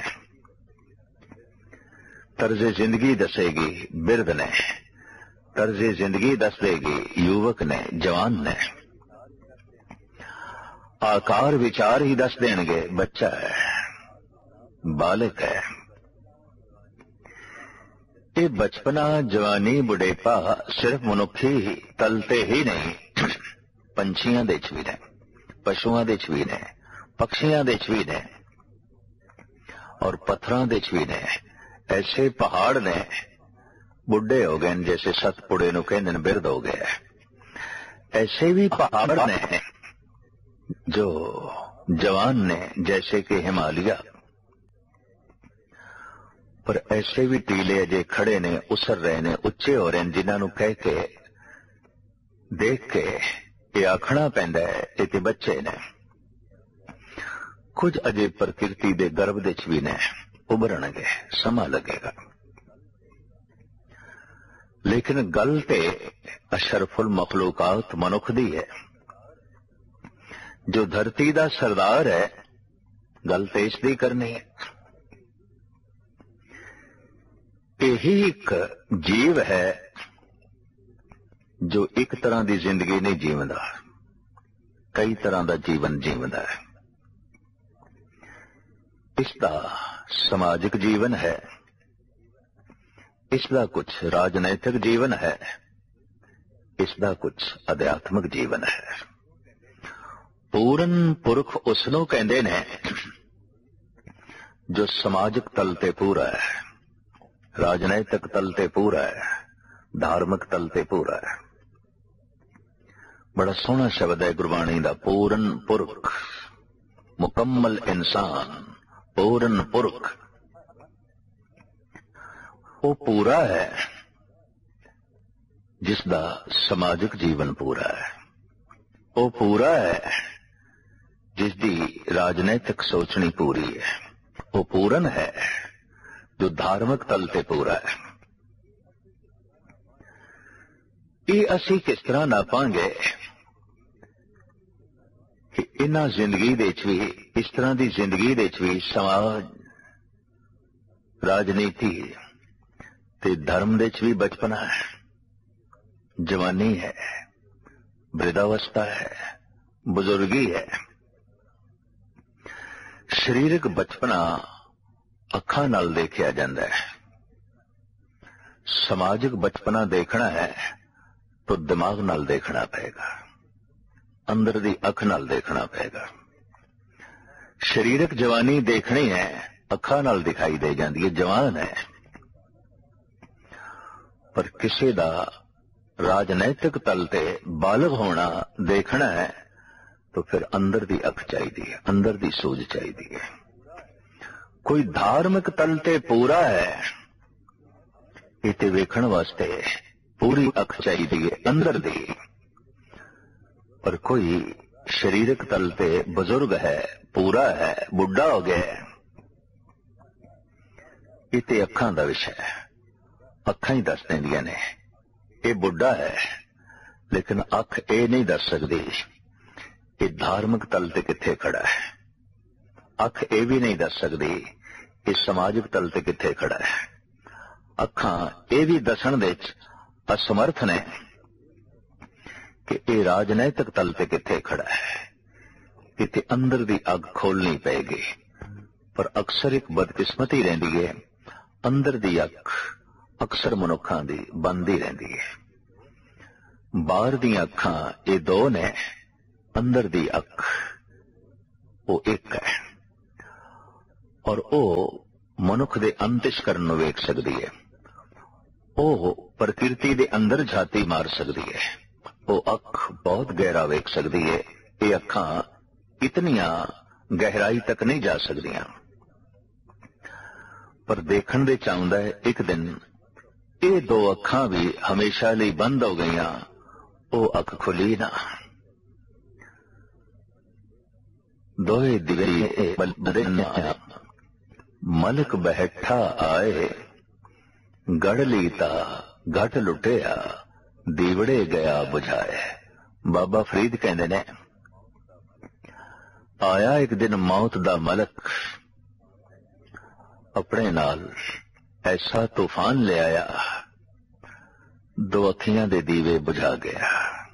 तर्जे जिंदगी दसेगी बिरध ने, तर्जे जिंदगी दस देगी युवक ने, जवान ने। आकार विचार ही दस देंगे बच्चा है, बालक है। ये बचपना जवानी बुढ़ेपा सिर्फ मनुखी तलते ही नहीं, पंछियां दे च भी ने, पशुआं दे च भी ने, पक्षियां दे च भी ने और पत्थरां दे च भी ने। ऐसे पहाड़ ने बुढ़े हो गए जैसे सतपुड़े नूं कहंदे ने बिरध हो गए। ऐसे भी पहाड़ ने जो जवान ने जैसे कि हिमालय, पर ऐसे भी टीले अजे खड़े ने, उसर रहे ने, उच्चे हो रहे हैं, जिन्हां नूं कह के देख के ये आखना पैंदा है ये ते बच्चे ने। कुछ अजे प्रकृति दे गर्भ दे च भी ने, उभरनगे, समा लगेगा। लेकिन गल ते अशरफुल मखलूकात मनुख दी है, जो धरती दा सरदार है। गल ते इसदी करनी है। यही एक जीव है जो एक तरह की जिंदगी नहीं जीवंदा, कई तरह का जीवन जीवंदा है। इसका समाजिक जीवन है, इसका कुछ राजनैतिक जीवन है, इसका कुछ अध्यात्मिक जीवन है। पूरन पुरख उसनों कहंदे ने जो समाजिक तल ते पूरा है, राजनैतिक तल ते पूरा है, धार्मिक तल ते पूरा है। बड़ा सोहना शब्द है गुरबाणी दा, पूरन पुरख, मुकम्मल इंसान, पूरन पुरख। वो पूरा है जिसदा समाजिक जीवन पूरा है, वो पूरा है जिसदी राजनैतिक सोचनी पूरी है, वो पूरन है जो धार्मिक तल ते पूरा है। ये असी किस तरह नापांगे कि इन्हां जिंदगी दे च भी, इस तरह की जिंदगी दे च भी समाज, राजनीति ते धर्म दे च भी बचपना है, जवानी है, वृद्धावस्था है, बुजुर्गी है। शरीरक बचपना अखां नाल देखिया जांदा है, समाजिक बचपना देखना है तो दिमाग नाल देखना पड़ेगा, अंदर दी अख नाल देखना पड़ेगा। शरीरक जवानी देखनी है, अखां नाल दिखाई दे जाती है, जवान है। पर किसी दा राजनैतिक तल ते बालग होना देखना है तो फिर अंदर दी अख चाहिए, अंदर दी सूझ चाहिए। कोई धार्मिक तल ते पूरा है, इते वेखण वास्ते पूरी अख चाहिए अंदर दी। पर कोई शरीरक तल पे बुजुर्ग है, पूरा है, बुढ़ा हो गया है, इते अखां दा विषय है। अखां ही दस देंदियां ने ये बुढ़ा है, लेकिन अख ये नहीं दस सकती ये धार्मिक तल ते किथे खड़ा है। अख ये भी नहीं दस सकती ये समाजिक तल ते किथे खड़ा है। अखां ये भी दसन दे असमर्थ ने कि ये राजनैतिक तल ते किथे खड़ा है। इते अंदर दी अग खोलनी पेगी। पर अक्सर एक बदकिस्मती रहिंदी है, अंदर दी अख अक्सर मनुखां दी बंद ही रहिंदी है। बाहर दी अखां ये दो ने, अंदर दी अख ਉਹ ਇੱਕ ਹੈ, ਔਰ ਉਹ ਮਨੁੱਖ ਦੇ ਅੰਤਿਸ਼ਕਰਨ ਨੂੰ ਵੇਖ ਸਕਦੀ ਹੈ। ਉਹ ਪ੍ਰਕਿਰਤੀ ਦੇ ਅੰਦਰ ਝਾਤੀ ਮਾਰ ਸਕਦੀ ਹੈ। ਉਹ ਅੱਖ ਬਹੁਤ ਗਹਿਰਾ ਵੇਖ ਸਕਦੀ ਹੈ। ਇਹ ਅੱਖਾਂ ਇਤਨੀਆਂ ਗਹਿਰਾਈ ਤੱਕ ਨਹੀਂ ਜਾ ਸਕਦੀਆਂ, ਪਰ ਦੇਖਣ ਦੇ ਚਾਹੁੰਦਾ ਹੈ ਇੱਕ ਦਿਨ ਇਹ ਦੋ ਅੱਖਾਂ ਵੀ ਹਮੇਸ਼ਾ ਲਈ ਬੰਦ ਹੋ ਗਈਆਂ। ਉਹ ਅੱਖ ਖੁੱਲੀ ਨਾ। ਦੋਏ ਦਿਵੇ ਬਲਦੇ ਮਲਕ ਬੈਠਾ ਆਏ, ਗੜ ਲੀਤਾ ਘਟ ਲੁੱਟਿਆ, ਦੀਵੜੇ ਗਿਆ ਬੁਝਾਏ। ਬਾਬਾ ਫਰੀਦ ਕਹਿੰਦੇ ਨੇ, ਆਇਆ ਇੱਕ ਦਿਨ ਮੌਤ ਦਾ ਮਲਕ, ਆਪਣੇ ਨਾਲ ਐਸਾ ਤੂਫਾਨ ਲੈ ਆਇਆ, ਦੋ ਅੱਖੀਆਂ ਦੇ ਦੀਵੇ ਬੁਝਾ ਗਿਆ।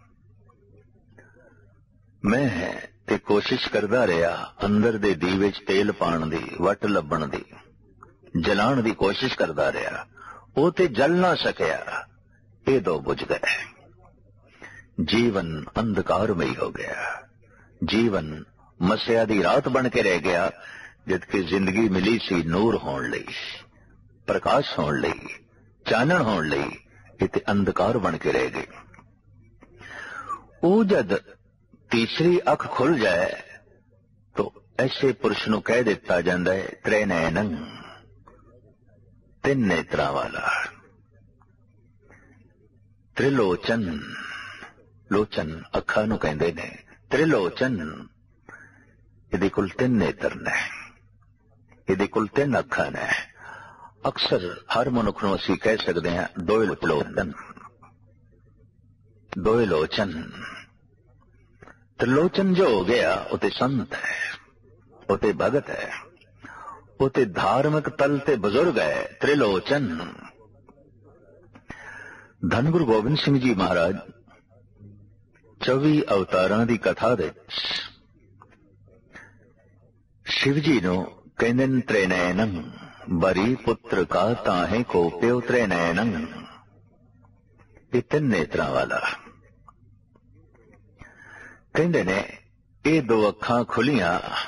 ਮੈਂ ਤੇ ਕੋਸ਼ਿਸ਼ ਕਰਦਾ ਰਿਹਾ ਅੰਦਰ ਦੇ ਦੀਵੇ 'ਚ ਤੇਲ ਪਾਉਣ ਦੀ, ਵੱਟ ਲੱਭਣ ਦੀ, ਜਲਾਉਣ ਦੀ ਕੋਸ਼ਿਸ਼ ਕਰਦਾ ਰਿਹਾ। ਉਹ ਤੇ ਜਲ ਨਾ ਸਕਿਆ। ਇਹ ਦੋ ਬੁਝ ਗਏ। ਜੀਵਨ ਅੰਧਕਾਰਮਈ ਹੋ ਗਿਆ। ਜੀਵਨ ਮਸਿਆ ਦੀ ਰਾਤ ਬਣ ਕੇ ਰਹਿ ਗਿਆ, ਜਦਕਿ ਜ਼ਿੰਦਗੀ ਮਿਲੀ ਸੀ ਨੂਰ ਹੋਣ ਲਈ, ਪ੍ਰਕਾਸ਼ ਹੋਣ ਲਈ, ਚਾਨਣ ਹੋਣ ਲਈ। ਇਹ ਤੇ ਅੰਧਕਾਰ ਬਣ ਕੇ ਰਹਿ ਗਈ। ਉਹ ਜਦ ਤੀਸਰੀ ਅੱਖ ਖੁੱਲ ਜਾਏ ਤਾਂ ਐਸੇ ਪੁਰਸ਼ ਨੂੰ ਕਹਿ ਦਿੱਤਾ ਜਾਂਦਾ ਹੈ ਤ੍ਰੇ ਨੈਣੰ, ਤਿੰਨ ਨੇਤਰਾਂ ਵਾਲਾ। ਤ੍ਰਿਲੋਚਨ, ਲੋਚਨ ਅੱਖਾਂ ਨੂੰ ਕਹਿੰਦੇ ਨੇ। ਤ੍ਰਿਲੋਚਨ, ਇਹਦੇ ਕੋਲ ਤਿੰਨ ਨੇਤਰ ਨੇ, ਇਹਦੇ ਕੋਲ ਤਿੰਨ ਅੱਖਾਂ ਨੇ। ਅਕਸਰ ਹਰ ਮਨੁੱਖ ਨੂੰ ਅਸੀਂ ਕਹਿ ਸਕਦੇ ਹਾਂ ਦੋਏ ਲੋਚਨ, ਦੋਏ ਲੋਚਨ। त्रिलोचन जो हो गया वो ते संत है, वो ते भगत है, वो ते धार्मिक तल ते बुजुर्ग है। त्रिलोचन। धन गुरु गोबिंद सिंह जी महाराज चौबी अवतारां दी कथा दे शिव जी नूं कहंदे ने त्रिनयनम, बरी पुत्र का ताहे को प्यो त्रिनयनम। ये तीन नेत्रां वाला ਕਹਿੰਦੇ ਨੇ ਇਹ ਦੋ ਅੱਖਾਂ ਖੁੱਲੀਆਂ,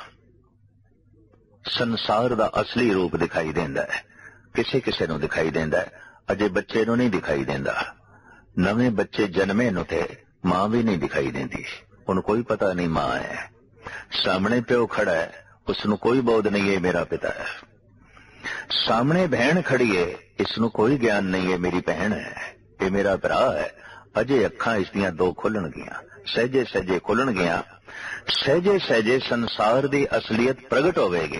ਸੰਸਾਰ ਦਾ ਅਸਲੀ ਰੂਪ ਦਿਖਾਈ ਦਿੰਦਾ ਹੈ। ਕਿਸੇ ਕਿਸੇ ਨੂੰ ਦਿਖਾਈ ਦਿੰਦਾ ਹੈ, ਅਜੇ ਬੱਚੇ ਨੂੰ ਨਹੀਂ ਦਿਖਾਈ ਦਿੰਦਾ। ਨਵੇਂ ਬੱਚੇ ਜਨਮੇ ਨੂੰ ਤੇ ਮਾਂ ਵੀ ਨਹੀਂ ਦਿਖਾਈ ਦਿੰਦੀ, ਉਹਨੂੰ ਕੋਈ ਪਤਾ ਨਹੀਂ ਮਾਂ ਹੈ। ਸਾਹਮਣੇ ਪਿਓ ਖੜਾ ਹੈ, ਉਸ ਨੂੰ ਕੋਈ ਬੋਧ ਨਹੀਂ ਹੈ ਮੇਰਾ ਪਿਤਾ ਹੈ। ਸਾਹਮਣੇ ਭੈਣ ਖੜੀ ਹੈ, ਇਸ ਨੂੰ ਕੋਈ ਗਿਆਨ ਨਹੀਂ ਹੈ ਮੇਰੀ ਭੈਣ ਹੈ, ਇਹ ਮੇਰਾ ਭਰਾ ਹੈ। ਅਜੇ ਅੱਖਾਂ ਇਸ ਦੀਆਂ ਦੋ ਖੁੱਲਣਗੀਆਂ, ਸਹਿਜੇ ਸਹਿਜੇ ਖੁੱਲਣਗੀਆਂ। ਸਹਿਜੇ ਸਹਿਜੇ ਸੰਸਾਰ ਦੀ ਅਸਲੀਅਤ ਪ੍ਰਗਟ ਹੋਵੇਗੀ।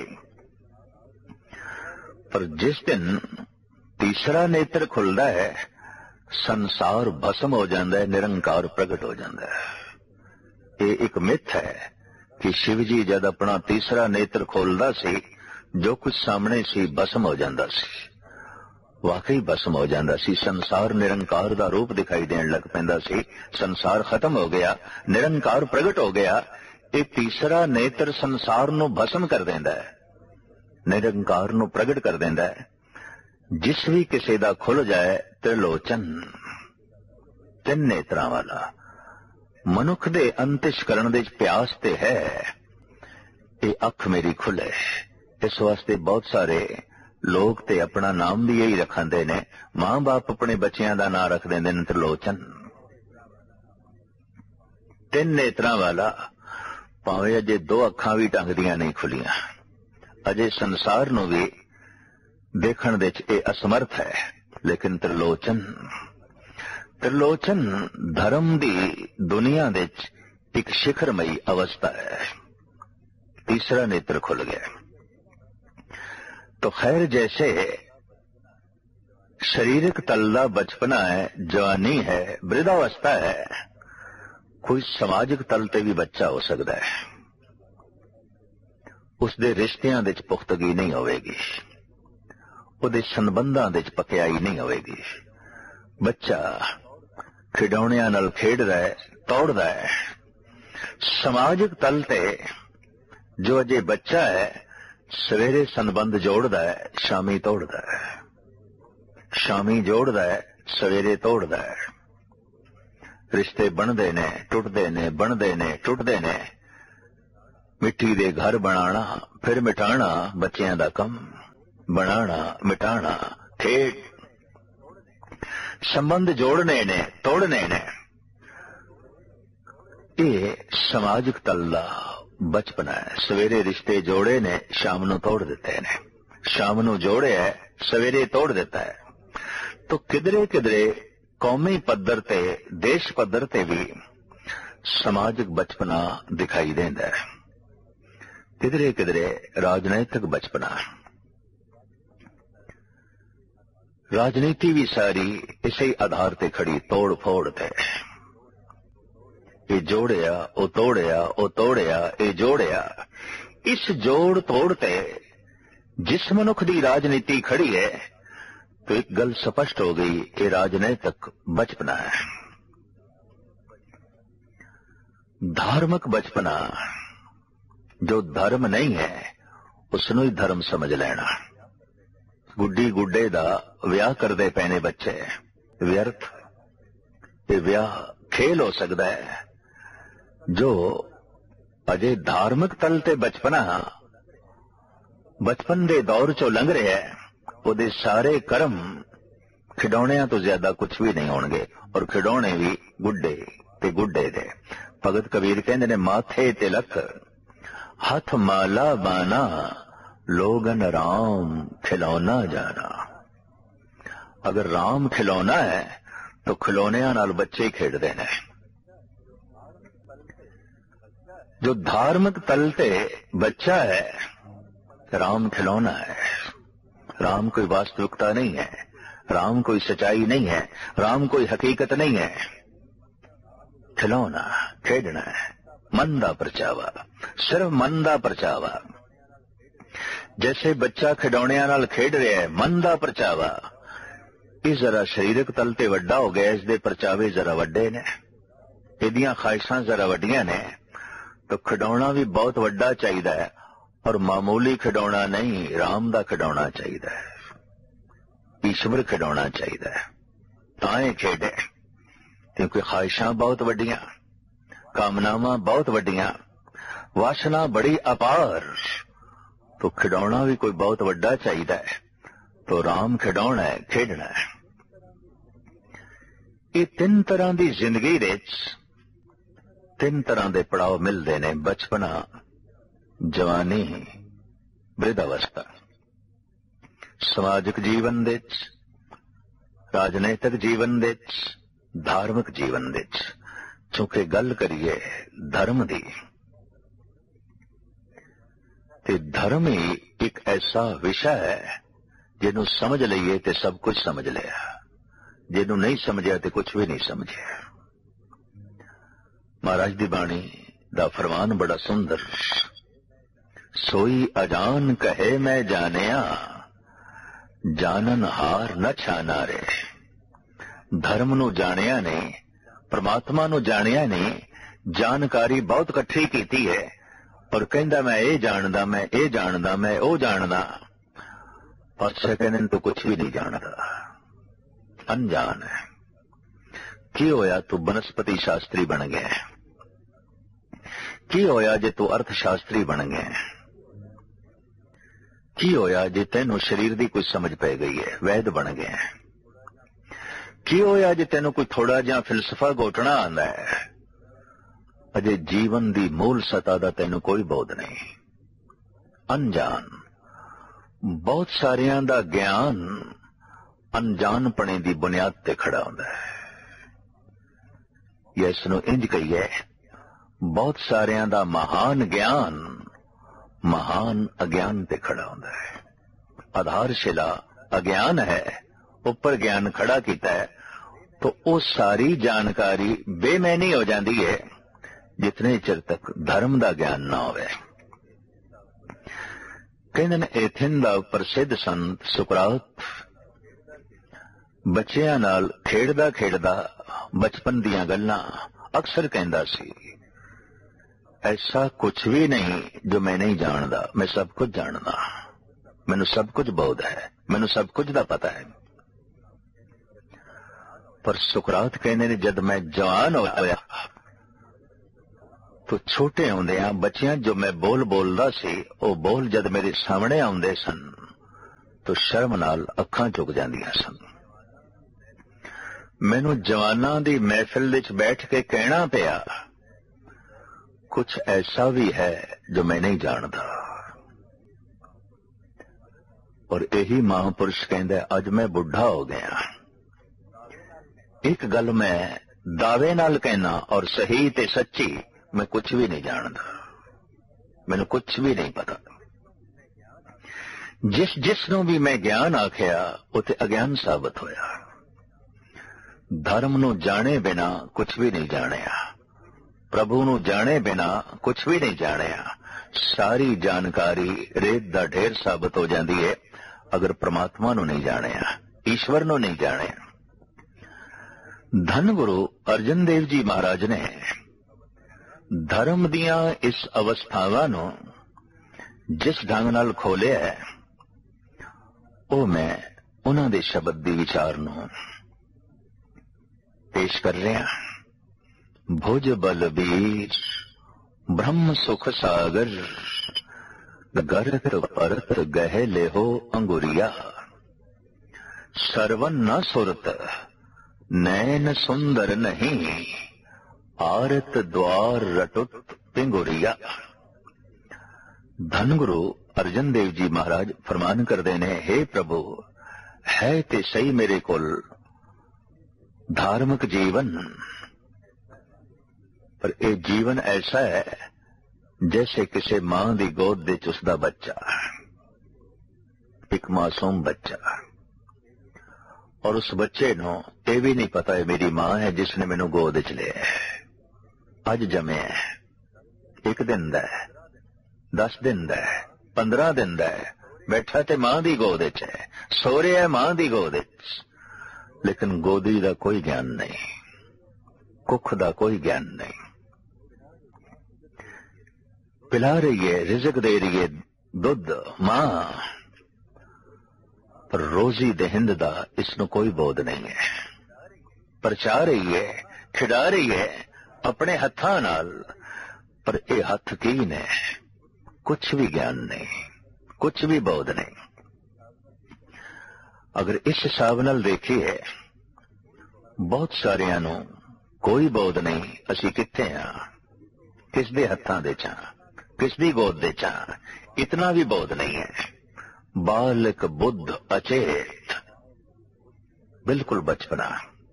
ਪਰ ਜਿਸ ਦਿਨ ਤੀਸਰਾ ਨੇਤਰ ਖੁੱਲਦਾ ਹੈ, ਸੰਸਾਰ ਭਸਮ ਹੋ ਜਾਂਦਾ ਹੈ, ਨਿਰੰਕਾਰ ਪ੍ਰਗਟ ਹੋ ਜਾਂਦਾ ਹੈ। ਇਹ ਇੱਕ ਮਿੱਥ ਹੈ ਕਿ शिव जी जद अपना तीसरा नेत्र खोलदा सी, जो कुछ सामने सी भस्म हो जाता सी, वाकई भस्म हो जाता सी। संसार निरंकार दा रूप दिखाई देन लग पैंदा सी। संसार खत्म हो गया, निरंकार प्रगट हो गया। ये तीसरा नेत्र संसार नू भस्म कर देंदा है, निरंकार नू प्रगट कर देंदा है। जिस भी किसी दा खुल जाए त्रिलोचन, तीन नेत्रां वाला, मनुख दे अंतਿਸ਼ਕਰਨ ਦੇ प्यास ते है, ये अख मेरी खुले। इस वास्ते बहुत सारे लोग ते अपना नाम भी यही रखते ने, मां बाप अपने बच्चों का नाम रख देंगे त्रिलोचन। तीन नेत्रां वाला, भावें अजे दो अखां भी ढंग दियां नहीं खुलियां, अजे संसार नूं भी देखण दे च असमर्थ है, लेकिन त्रिलोचन त्रिलोचन धर्म दी दुनिया दे एक शिखरमई अवस्था है। तीसरा नेत्र खुल गया तो खैर, जैसे शारीरिक तलदा बचपना है, जवानी है, वृद्धावस्था है, कोई समाजिक तल ते भी बच्चा हो सकता है। उसदे रिश्तियां दे च पुख्तगी नहीं होवेगी, ਉਹਦੇ ਸੰਬੰਧਾਂ ਦੇ ਚ ਪਕਿਆਈ ਨਹੀਂ ਹੋਵੇਗੀ। ਬੱਚਾ ਖਿਡੌਣਿਆਂ ਨਾਲ ਖੇਡਦਾ ਹੈ, ਤੋੜਦਾ ਹੈ। ਸਮਾਜਿਕ ਤਲ ਤੇ ਜੋ ਅਜੇ ਬੱਚਾ ਹੈ, ਸਵੇਰੇ ਸੰਬੰਧ ਜੋੜਦਾ ਹੈ, ਸ਼ਾਮੀ ਤੋੜਦਾ ਹੈ, ਸ਼ਾਮੀ ਜੋੜਦਾ ਹੈ, ਸਵੇਰੇ ਤੋੜਦਾ ਹੈ। ਰਿਸ਼ਤੇ ਬਣਦੇ ਨੇ, ਟੁੱਟਦੇ ਨੇ, ਬਣਦੇ ਨੇ, ਟੁੱਟਦੇ ਨੇ। ਮਿੱਟੀ ਦੇ ਘਰ ਬਣਾਣਾ ਫਿਰ ਮਿਟਾਣਾ ਬੱਚਿਆਂ ਦਾ ਕੰਮ, ਬਣਾਣਾ ਮਿਟਾਣਾ ਖੇਡ। ਸੰਬੰਧ ਜੋੜਨੇ ਨੇ ਤੋੜਨੇ ਨੇ। ਇਹ ਸਮਾਜਿਕ ਤਲ ਦਾ ਬਚਪਨ ਹੈ। ਸਵੇਰੇ ਰਿਸ਼ਤੇ ਜੋੜੇ ਨੇ, ਸ਼ਾਮ ਨੂੰ ਤੋੜ ਦਿੱਤੇ ਨੇ। ਸ਼ਾਮ ਨੂੰ ਜੋੜਿਆ, ਸਵੇਰੇ ਤੋੜ ਦਿੱਤਾ ਹੈ। ਤੋ ਕਿਧਰੇ ਕਿਧਰੇ ਕੌਮੀ ਪੱਧਰ ਤੇ ਦੇਸ਼ ਪੱਧਰ ਤੇ ਵੀ ਸਮਾਜਿਕ ਬਚਪਨਾ ਦਿਖਾਈ ਦਿੰਦਾ ਹੈ। ਕਿਧਰੇ ਕਿਧਰੇ ਰਾਜਨੀਤਿਕ ਬਚਪਨਾ। ਰਾਜਨੀਤੀ ਵੀ ਸਾਰੀ ਇਸੇ ਆਧਾਰ ਤੇ ਖੜੀ, ਤੋੜ ਫੋੜ ਤੇ। ਇਹ ਜੋੜਿਆ, ਉਹ ਤੋੜਿਆ, ਉਹ ਤੋੜਿਆ, ਇਹ ਜੋੜਿਆ। ਇਸ ਜੋੜ ਤੋੜ ਤੇ ਜਿਸ ਮਨੁੱਖ ਦੀ ਰਾਜਨੀਤੀ ਖੜੀ ਹੈ तो एक गल स्पष्ट हो गई, ये राजनीतिक बचपना है। धार्मिक बचपना, जो धर्म नहीं है उसनों ही धर्म समझ लेना। गुड्डी गुड्डे दा विआह करदे पैने बच्चे व्यर्थ। ये विआह खेल हो सकता है। जो अजे धार्मिक तल ते बचपना बचपन दे दौर चो लंघ रहा है, ਉਹਦੇ ਸਾਰੇ ਕਰਮ ਖਿਡੌਣਿਆਂ ਤੋਂ ਜ਼ਿਆਦਾ ਕੁਝ ਵੀ ਨਹੀਂ ਹੋਣਗੇ। ਔਰ ਖਿਡੌਣੇ ਵੀ ਗੁੱਡੇ ਤੇ ਗੁੱਡੇ ਦੇ। ਭਗਤ ਕਬੀਰ ਕਹਿੰਦੇ ਨੇ, ਮਾਥੇ ਤਿਲਕ ਹੱਥ ਮਾਲਾ ਬਾਨਾ ਲੋਗਨ ਰਾਮ ਖਿਲੌਣਾ ਜਾਣਾ। ਅਗਰ ਰਾਮ ਖਿਲੌਣਾ ਹੈ ਤਾਂ ਖਿਲੌਣਿਆਂ ਨਾਲ ਬੱਚੇ ਖੇਡਦੇ ਨੇ। ਜੋ ਧਾਰਮਿਕ ਤਲ ਤੇ ਬੱਚਾ ਹੈ, राम खिलौना है। राम कोई वास्तविकता नहीं है, राम कोई सच्चाई नहीं है, राम कोई हकीकत नहीं है। खिलौना खेडना है, मन दा परचावा, सिर्फ मन दा परचावा। जैसे बच्चा खिडौणियां नाल खेड रहा है, मन दा परचावा। इस जरा शरीरक तल ते वड्डा हो गया, इसदे परचावे जरा वड्डे ने, इहदियां ख्वाहिशां जरा वड्डियां ने। तो खिडौना भी बहुत वड्डा चाहिदा है, और मामूली खिडौना नहीं, राम दा खिडौना चाहिदा है, ईश्वर खिडौना चाहिदा है। ताए खेडे क्योंकि ख्वाहिशां बहुत वड्डियां, कामनावां बहुत वड्डियां, वासना बड़ी अपार। तो खिडौना भी कोई बहुत वड्डा चाहिदा है। तो राम खिडौना है, खेडना है। ये तीन तरह की जिंदगी विच तीन तरह के पड़ाव मिलते ने, बचपना, जवानी, वृद्धावस्था। समाजिक जीवन विच, राजनीतिक जीवन विच, धार्मिक जीवन विच। चूंकि गल करिए धर्म दी, ते धर्म ही एक ऐसा विषय है जिन्हों समझ लीए तो सब कुछ समझ लिया, जिन्हों नहीं समझिया तो कुछ भी नहीं समझिया। महाराज दी बाणी दा फरमान बड़ा सुंदर, सोई अजान कहे मैं जानिया, जानन हार न छाना रे। धर्म नू जानिया ने, परमात्मा नू जानिया ने, जानकारी बहुत इकट्ठी कीती है, और कहंदा मैं ये जानदा, मैं ये जानदा, मैं वो जानदा। पासे कहने तो कुछ भी नहीं जानता, अनजान है। की होया तू बनस्पति शास्त्री बन गया, की होया जे तू अर्थशास्त्री बन गया, की होया जे तेनू शरीर दी कोई समझ पै गई है, वैद बन गया। की होया जे तेनू कोई थोड़ा जिहा फिलसफा घोटना आंदा है, अजे जीवन दी मूल सता दा तेनू कोई बोध नहीं, अनजान। बहुत सारियां दा ज्ञान अनजानपणे दी बुनियाद ते खड़ा होंदा है, या इसनू इंज कहिए, बहुत सारियां दा महान ज्ञान महान अज्ञान ते खड़ा होंदा है। आधारशिला अज्ञान है, ऊपर ज्ञान खड़ा कीता है, तो वो सारी जानकारी बेमैनी हो जाती है जितने चिर तक धर्म दा ज्ञान ना होवे। कहंदे ने एथेन दा प्रसिद्ध संत सुकरात बच्चियां नाल खेडदा खेडदा बचपन दियां गल्लां अक्सर कहंदा सी, ऐसा कुछ भी नहीं जो मैं नहीं जानदा, मैं सब कुछ जानदा, मैनू सब कुछ बोध है, मैनू सब कुछ दा पता है। पर सुकरात कहने ने जब मैं जवान होया तो छोटे आउंदियां बच्चियां जो मैं बोल बोलदा सी ਉਹ बोल जद मेरे सामने आउंदे सन तो शर्म नाल ਅੱਖਾਂ ਝੁਕ ਜਾਂਦੀਆਂ ਸਨ। ਮੈਨੂੰ जवानां दी महफिल विच बैठ के कहना पिया कुछ ऐसा भी है जो मैं नहीं जानता। और यही महापुरुष कहंदा अज मैं बुढ़ा हो गया। एक गल मैं दावे नाल कहना और सही ते सच्ची मैं कुछ भी नहीं जानता, मैनू कुछ भी नहीं पता। जिस जिसनों भी मैं ज्ञान आखिया उते अज्ञान साबित होया। धर्म नू जाने बिना कुछ भी नहीं जानिया, प्रभु नू जाने बिना कुछ भी नहीं जानिया। सारी जानकारी रेत दा ढेर साबित हो जाती है अगर परमात्मा नू नहीं जानिया, ईश्वर नू नहीं जानिया। धन गुरु अर्जन देव जी महाराज ने धर्म दियां इस अवस्थावां नू जिस ढंग नाल खोलिया है ਉਹ मैं उन्हां दे शब्द दी विचार नू पेश कर रहा। भुज बलबीर ब्रह्म सुख सागर गरत परत गह लेहो अंगुरिया। सरवन न सुरत नैन सुंदर नहीं आरत द्वार रटुत पिंगुरिया। धन गुरु अर्जन देव जी महाराज फरमान करते ने, हे प्रभु है ते सही मेरे कोल धार्मिक जीवन, पर यह जीवन ऐसा है जैसे किसी मां की गोद दे उसका बच्चा, एक मासूम बच्चा। और उस बच्चे नू यह भी नहीं पता है मेरी मां है जिसने मैनू गोद च लिया है, अज जमे है, एक दिन दा है, दस दिन दा है, पंद्रह दिन दा है, बैठा ते मां दी गोद च है, सो रहा है मां दी गोद च, लेकिन गोदी दा कोई ज्ञान नहीं, कुख दा कोई ज्ञान नहीं। पिला रही है, रिजक दे रही है, दुध मां, पर रोजी दहिंद दा इसनू कोई बोध नहीं है। परचा रही है, खिड़ा रही है अपने हत्थां नाल, पर ये हथ की ने, कुछ भी ज्ञान नहीं, कुछ भी बोध नहीं। अगर इस हिसाब नाल देखिए बहुत सारियां नू कोई बोध नहीं, असी कित्थे हां, किस दे हत्थां दे च, किस दी गोद दे च, इतना भी बोध नहीं है। बालक बुद्ध अचेत, बिल्कुल बचपना।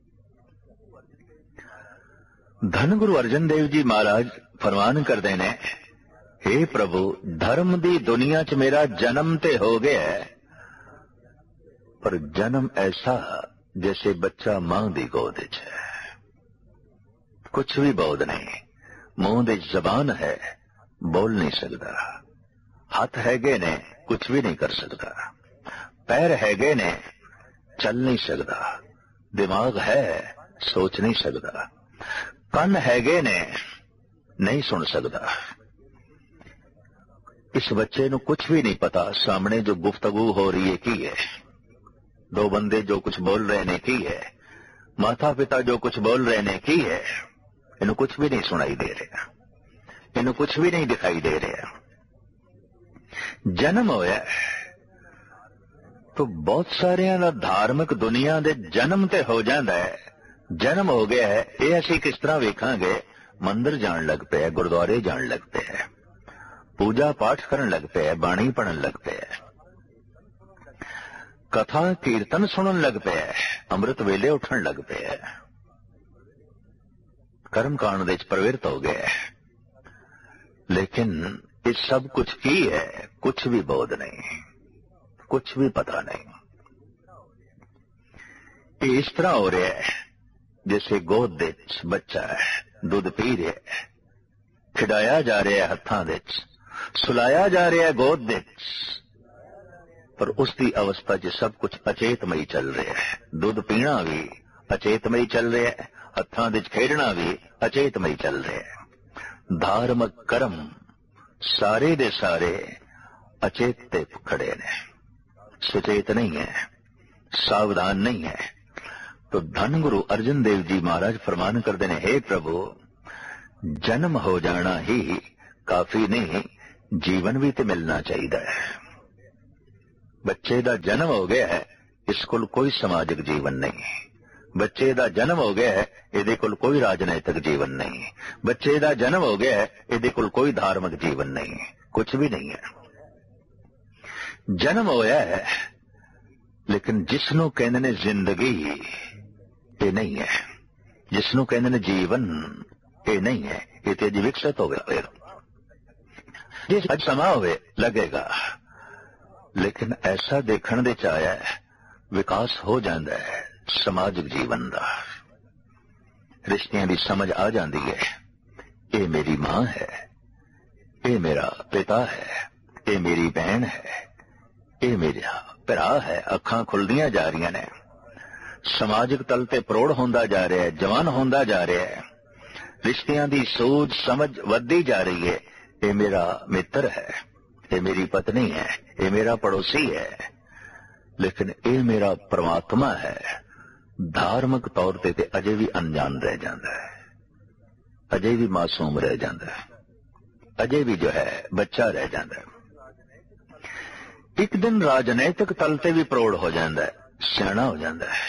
धन गुरु अर्जन देव जी महाराज फरमान करते ने, हे प्रभु धर्म दी दुनिया च मेरा जन्म ते हो गया है, पर जन्म ऐसा जैसे बच्चा मां दी गोद च है, कुछ भी बोध नहीं। मुंह दी जबान है, बोल नहीं सकता, हाथ हैगे ने, कुछ भी नहीं कर सकता, पैर हैगे ने, चल नहीं सकता, दिमाग है, सोच नहीं सकता, कन हैगे ने, नहीं सुन सकता। इस बच्चे नू कुछ भी नहीं पता सामने जो गुफ्तगू हो रही है की है, दो बंदे जो कुछ बोल रहे ने की है, माता पिता जो कुछ बोल रहे ने की है, इन्हें कुछ भी नहीं सुनाई दे रहा, इन्हें कुछ भी नहीं दिखाई दे रहा। जन्म होया तो बहुत सारियां दा धार्मिक दुनिया दे जन्म ते हो जाता है। जन्म हो गया है, ये असी किस तरह वेखांगे, मंदिर जान लग पे, गुरुद्वारे जान लग पे, पूजा पाठ करन लग पे, बाणी पढ़न लग पे, कथा कीर्तन सुनन लग पे, अमृत वेले उठन लग पे, कर्म कांड दे प्रवृत्त हो गए। लेकिन इस सब कुछ की है, कुछ भी बोध नहीं, कुछ भी पता नहीं। ये इस तरह हो रहा है जैसे गोद दे बच्चा है, दूध पी रहा है, खिडाया जा रहा है हत्थां दे, सुलाया जा रहा है गोद दे, पर उसकी अवस्था च सब कुछ अचेतमई चल रहा है। दूध पीना भी अचेतमई चल रहा है, हत्थां दे खेडना भी अचेतमई चल रहा है। धार्मिक कर्म सारे दे सारे अचेत ते खड़े ने, सचेत नहीं है, सावधान नहीं है। तो धन गुरु अर्जन देव जी महाराज फरमान करते हैं, हे प्रभु जन्म हो जाना ही काफी नहीं, जीवन भी तो मिलना चाहिए है। बच्चे का जन्म हो गया है, इस कोल कोई समाजिक जीवन नहीं। बच्चे का जन्म हो गया है, इहदे कोल कोई राजनैतिक जीवन नहीं। बच्चे का जन्म हो गया है, इहदे कोल कोई धार्मिक जीवन नहीं, कुछ भी नहीं है। जन्म होया है, लेकिन जिसनों कहने ने जिंदगी ये नहीं है, जिसनों कहने ने जीवन ये नहीं है, ये तेज विकसित हो गया। फिर जिस अज समा हुए लगेगा, लेकिन ऐसा देखने दे च आया है विकास हो जाता है समाजिक जीवन का। रिश्तियां की समझ आ जाती है, ये मेरी मां है, ये मेरा पिता है, ये मेरी बहन है, ये मेरा भरा है। अखां खुलदियां जा रही ने, समाजिक तल ते प्रौढ़ होंदा जा रहा है, जवान होंदा जा रहा है। रिश्तियां की सूझ समझ वधदी जा रही है। ये मेरा मित्र है, ये मेरी पत्नी है, ये मेरा पड़ोसी है, लेकिन ये मेरा परमात्मा है। धार्मिक तौर ते ते अजे भी अनजान रह जाता है, अजे भी मासूम रह जाता है, अजे भी जो है बच्चा रह जाता है। एक दिन राजनैतिक तल ते भी प्रौढ़ हो जाता है, सियाणा हो जाता है,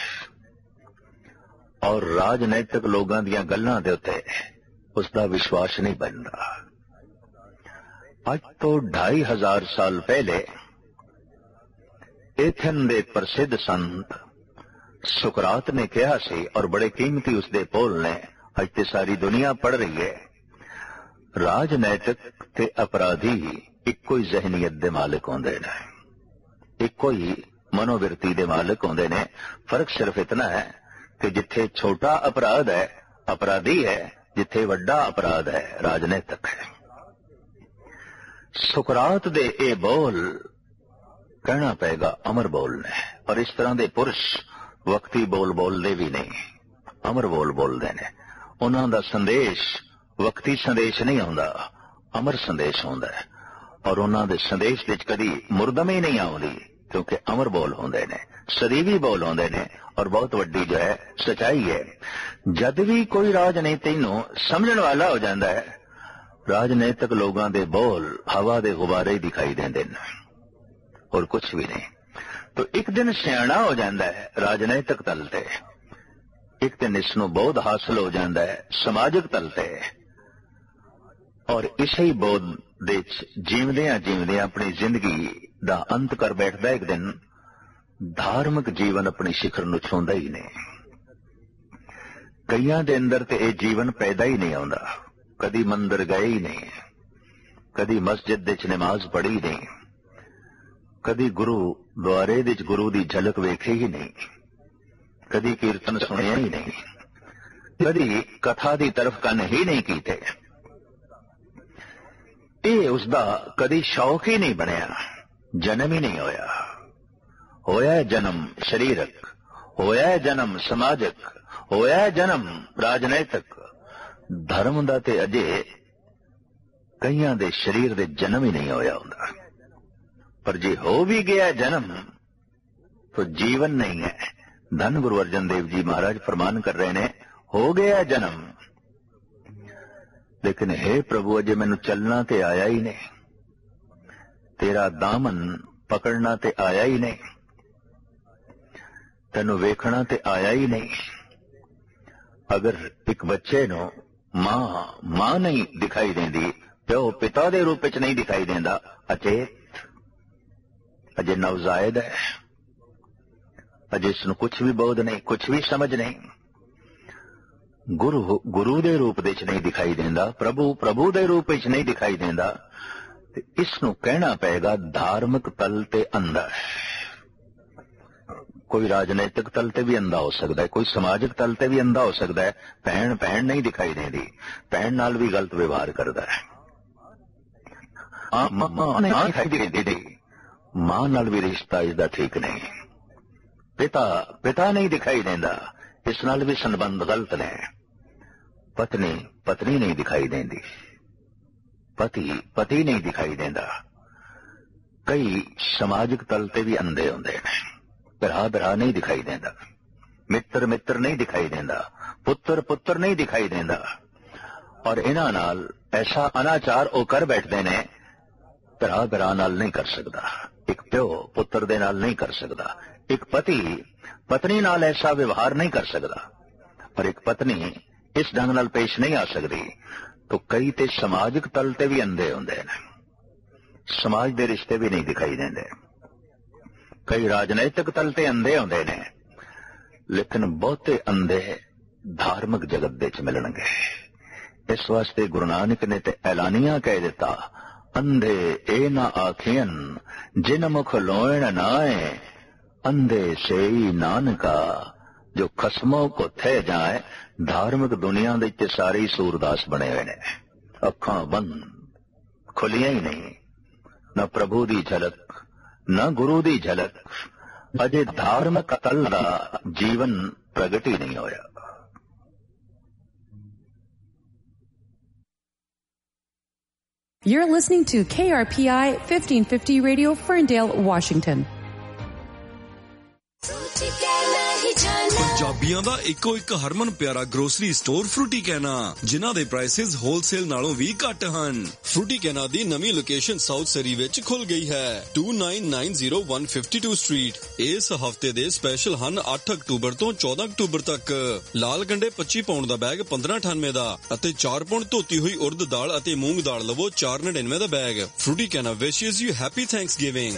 और राजनैतिक लोगों दी गल्लां दे उत्ते उसका विश्वास नहीं बनता। आज तो ढाई हजार साल पहले एथन दे प्रसिद्ध संत सुकरात ने कहा सी, और बड़े कीमती उसके बोल ने अज ते सारी दुनिया पढ़ रही है, राजनैतिक ते अपराधी इको ही जहनीयत दे मालिक होंदे ने, इको ही मनोवृत्ति दे मालिक होंदे ने। फर्क सिर्फ इतना है कि जिथे छोटा अपराध है अपराधी है, जिथे वड्डा अपराध है राजनैतिक है। सुकरात दे ए बोल कहना पेगा अमर बोल ने, और इस तरह दे पुरुष वक्ती बोल बोलते भी नहीं, अमर बोल बोलते ने। उन्हां दा संदेश वक्ती संदेश नहीं आउंदा, अमर संदेश आउंदा है, और उन्हां दे संदेश विच कदी मुरदमी नहीं आउंदी, क्योंकि अमर बोल होंदे ने, सदीवी बोल होंदे ने, और बहुत वड्डी जो है सच्चाई है। जद भी कोई राजनीति नूं समझण वाला हो जाता है, राजनीतिक लोगों दे बोल हवा दे गुब्बारे ही दिखाई देंदे ने, और कुछ भी नहीं। तो एक दिन सियाणा हो जाता है राजनैतिक तल ते, एक दिन इसनों बोध हासिल हो जाता है समाजिक तल ते, और इसे बोध दे जीवदियां जीवदियां अपनी जिंदगी दा अंत कर बैठदा। एक दिन धार्मिक जीवन अपनी शिखर नूं छूंदा ही नहीं। कईयां दे अंदर ते ये जीवन पैदा ही नहीं आउंदा, कदी मंदिर गए ही नहीं, कदी मस्जिद दे च नमाज पढ़ी नहीं, कदी गुरु द्वारे दे च गुरु दी झलक वेखी ही नहीं, कदी कीर्तन सुनिया ही नहीं, कदी कथा दी तरफ कन ही नहीं कीते। ये उसदा कदी शौक ही नहीं बनया, जन्म ही नहीं होया। होया है जन्म शरीरक, होया है जन्म समाजिक, होया है जन्म राजनैतिक। धर्म दा ते अजे कईयां दे शरीर दे जन्म ही नहीं होया हुंदा। पर जे हो भी गया जन्म तो जीवन नहीं है। धन गुरु अर्जन देव जी महाराज फरमान कर रहे ने, हो गया जन्म, लेकिन हे प्रभु अजे मैनू चलना ते आया ही नहीं, तेरा दामन पकड़ना ते आया ही नहीं, तेनू वेखना ते आया ही नहीं। अगर एक बच्चे नो मां मां नहीं दिखाई देंदी, प्यो पिता दे रूप च नहीं दिखाई देंदा, अचेत अजे नवजायद है, अजे इसनू कुछ भी बोध नहीं, कुछ भी समझ नहीं। गुरु गुरु दे रूप दे च नहीं दिखाई देंदा, प्रभु प्रभु दे रूप च नहीं दिखाई देंदा, ते इसनू कहना पेगा धार्मिक तल ते अंधा है। कोई राजनैतिक तल ते भी अंधा हो सकता है, कोई समाजिक तल ते भी अंधा हो सकता है। भैन भैन नहीं दिखाई देती, भैन नाल भी गलत व्यवहार करता है। मां दिखाई देती, मां नाल भी रिश्ता इसका ठीक नहीं। पिता पिता नहीं दिखाई देता, इस नाल भी संबंध गलत ने। पत्नी पत्नी नहीं दिखाई देती, पति पति नहीं दिखाई देता। कई समाजिक तल ते भी अंधे होंदे ने, भरा भरा नहीं दिखाई देता, मित्र मित्र नहीं दिखाई देता, पुत्र पुत्र नहीं दिखाई देता। और इन्हां नाल ऐसा अनाचार वो कर बैठते ने भरा भरा नाल नहीं कर सकता, एक प्यो पुत्र दे नाल नहीं कर सकता, एक पति पत्नी नाल ऐसा व्यवहार नहीं कर सकता, और एक पत्नी इस ढंग नाल पेश नहीं आ सकती। तो कई ते समाजिक तल ते भी अंधे होंदे ने, समाज दे रिश्ते भी नहीं दिखाई देंदे, कई राजनैतिक तल ते अंधे होंदे ने, लेकिन बहुते अंधे धार्मिक जगत दे च मिलणगे। इस वास्ते गुरु नानक ने ते ऐलानिया कह दिता, अंधे ए ना आखियन जिन मुख लोण नाए, अंधे से ही नानका जो खसमों को थे जाए। धार्मिक दुनिया दे सारे सूरदास बने हुए ने, अखां बंद खुलियां ही नहीं, न प्रभु दी झलक न गुरु दी झलक, अजे धार्मिक तल दा जीवन प्रगट ही नहीं होया। You're listening to K R P I fifteen fifty Radio, Ferndale, Washington. ਪੰਜਾਬੀਆਂ ਦਾ ਇੱਕੋ ਇੱਕ ਹਰਮਨ ਪਿਆਰਾ ਗਰੋਸਰੀ ਸਟੋਰ ਫਰੂਟੀ ਕੈਨਾ, ਜਿਨ੍ਹਾਂ ਦੇ ਪ੍ਰਾਈਸਿਸ ਹੋਲਸੇਲ ਨਾਲੋਂ ਵੀ ਘੱਟ ਹਨ। ਫਰੂਟੀ ਕੈਨਾ ਦੀ ਨਵੀਂ ਲੋਕੇਸ਼ਨ ਸਾਊਥ ਸਰੀ ਵਿੱਚ ਖੁੱਲ ਗਈ ਹੈ, two nine nine zero one fifty-two street. ਇਸ ਹਫਤੇ ਦੇ ਸਪੈਸ਼ਲ ਹਨ ਅੱਠ ਅਕਤੂਬਰ ਤੋਂ ਚੌਦਾਂ ਅਕਤੂਬਰ ਤੱਕ। ਲਾਲ ਗੰਡੇ ਪੱਚੀ ਪਾਉਂਡ ਦਾ ਬੈਗ ਪੰਦਰਾਂ ਅਠਾਨਵੇਂ ਦਾ, ਅਤੇ ਚਾਰ ਪਾਉਂਡ ਧੋਤੀ ਹੋਈ ਉੜਦ ਦਾਲ ਅਤੇ ਮੂੰਗ ਦਾਲ ਲਵੋ ਚਾਰ ਨੜਿਨਵੇਂ ਦਾ ਬੈਗ। ਫਰੂਟੀ ਕੈਨਾ ਵਿਸ਼ੇਸ you happy Thanksgiving.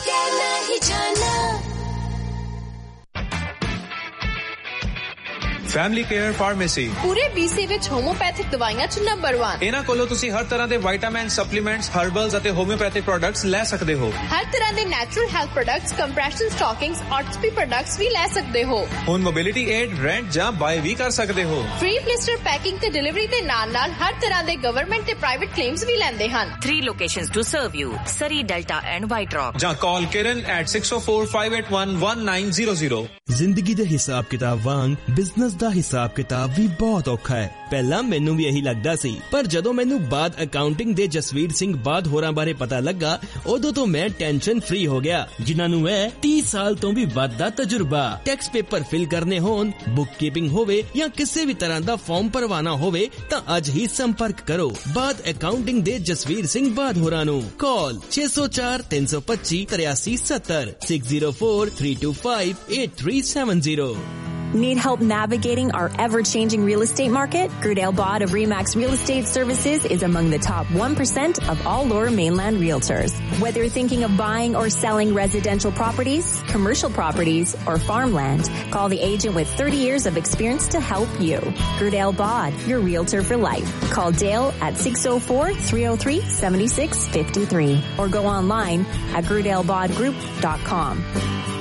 Family care pharmacy ਪੂਰੇ ਬੀਸੀ ਵਿੱਚ ਹੋਮੋਪੈਥਿਕ ਦਵਾਈਆਂ ਚ ਨੰਬਰ ਇੱਕ। ਇਹਨਾਂ ਕੋਲੋਂ ਤੁਸੀਂ ਹਰ ਤਰ੍ਹਾਂ ਦੇ ਵਿਟਾਮਿਨ, ਸਪਲੀਮੈਂਟਸ, ਹਰਬਲਸ ਅਤੇ ਹੋਮਿਓਪੈਥਿਕ ਪ੍ਰੋਡਕਟਸ ਲੈ ਸਕਦੇ ਹੋ। ਹਰ ਤਰ੍ਹਾਂ ਦੇ natural health products, compression ਸਟਾਕਿੰਗਸ, ਆਰਥੋਪੀ products ਵੀ ਲੈ ਸਕਦੇ ਹੋ। ਹੁਣ ਮੋਬਿਲਿਟੀ ਏਡ, ਰੈਂਟ ਜਾਂ ਬਾਏ ਵੀ ਕਰ ਸਕਦੇ ਹੋ। ਫ੍ਰੀ ਬਲਿਸਟਰ ਪੈਕਿੰਗ ਤੇ ਡਿਲੀਵਰੀ ਦੇ ਨਾਲ ਨਾਲ ਹਰ ਤਰ੍ਹਾਂ ਦੇ ਗਵਰਨਮੈਂਟ ਤੇ ਪ੍ਰਾਈਵੇਟ ਕਲੇਮਸ ਵੀ ਲੈਂਦੇ ਹਨ। Three locations to serve you: Surrey, Delta and White Rock. ਜਾਂ ਕਾਲ ਕਿਰਨ at six oh four five eight one one nine zero zero। ਜ਼ਿੰਦਗੀ ਦੇ ਹਿਸਾਬ ਕਿਤਾਬ ਵਾਂਗ ਬਿਜ਼ਨਸ ਦਾ ਹਿਸਾਬ ਕਿਤਾਬ ਵੀ ਬਹੁਤ ਔਖਾ ਹੈ। ਪਹਿਲਾਂ ਮੈਨੂੰ ਵੀ ਇਹੀ ਲੱਗਦਾ ਸੀ, ਪਰ ਜਦੋਂ ਮੈਨੂੰ ਬਾਦ ਅਕਾਊਂਟਿੰਗ ਦੇ ਜਸਵੀਰ ਸਿੰਘ ਬਾਦ ਹੋਰਾਂ ਬਾਰੇ ਪਤਾ ਲੱਗਾ, ਉਦੋਂ ਤੋਂ ਮੈਂ ਟੈਨਸ਼ਨ ਫ੍ਰੀ ਹੋ ਗਿਆ, ਜਿਨ੍ਹਾਂ ਨੂੰ ਹੈ ਤੀਹ ਸਾਲ ਤੋਂ ਵੀ ਵੱਧ ਦਾ ਤਜਰਬਾ। ਟੈਕਸ ਪੇਪਰ ਫਿਲ ਕਰਨੇ ਹੋਣ, ਬੁੱਕ ਕੀਪਿੰਗ ਹੋਵੇ ਜਾਂ ਕਿਸੇ ਵੀ ਤਰ੍ਹਾਂ ਦਾ ਫਾਰਮ ਭਰਵਾਣਾ ਹੋਵੇ ਤਾਂ ਅੱਜ ਹੀ ਸੰਪਰਕ ਕਰੋ ਬਾਦ ਅਕਾਊਂਟਿੰਗ ਦੇ ਜਸਵੀਰ ਸਿੰਘ ਬਾਦ ਹੋਰਾਂ ਨੂੰ। ਕਾਲ ਛੇ oh four ਤਿੰਨ ਸੌ ਪੱਚੀ ਤਰਿਆਸੀ ਸੱਤਰ six oh four three two five eight three seven zero। Need help navigating our ever-changing real estate market? Grudale Bod of Remax Real Estate Services is among the top one percent of all Lower Mainland realtors. Whether you're thinking of buying or selling residential properties, commercial properties, or farmland, call the agent with thirty years of experience to help you. Grudale Bod, your realtor for life. Call Dale at six oh four three oh three seven six five three or go online at grudale bod group dot com.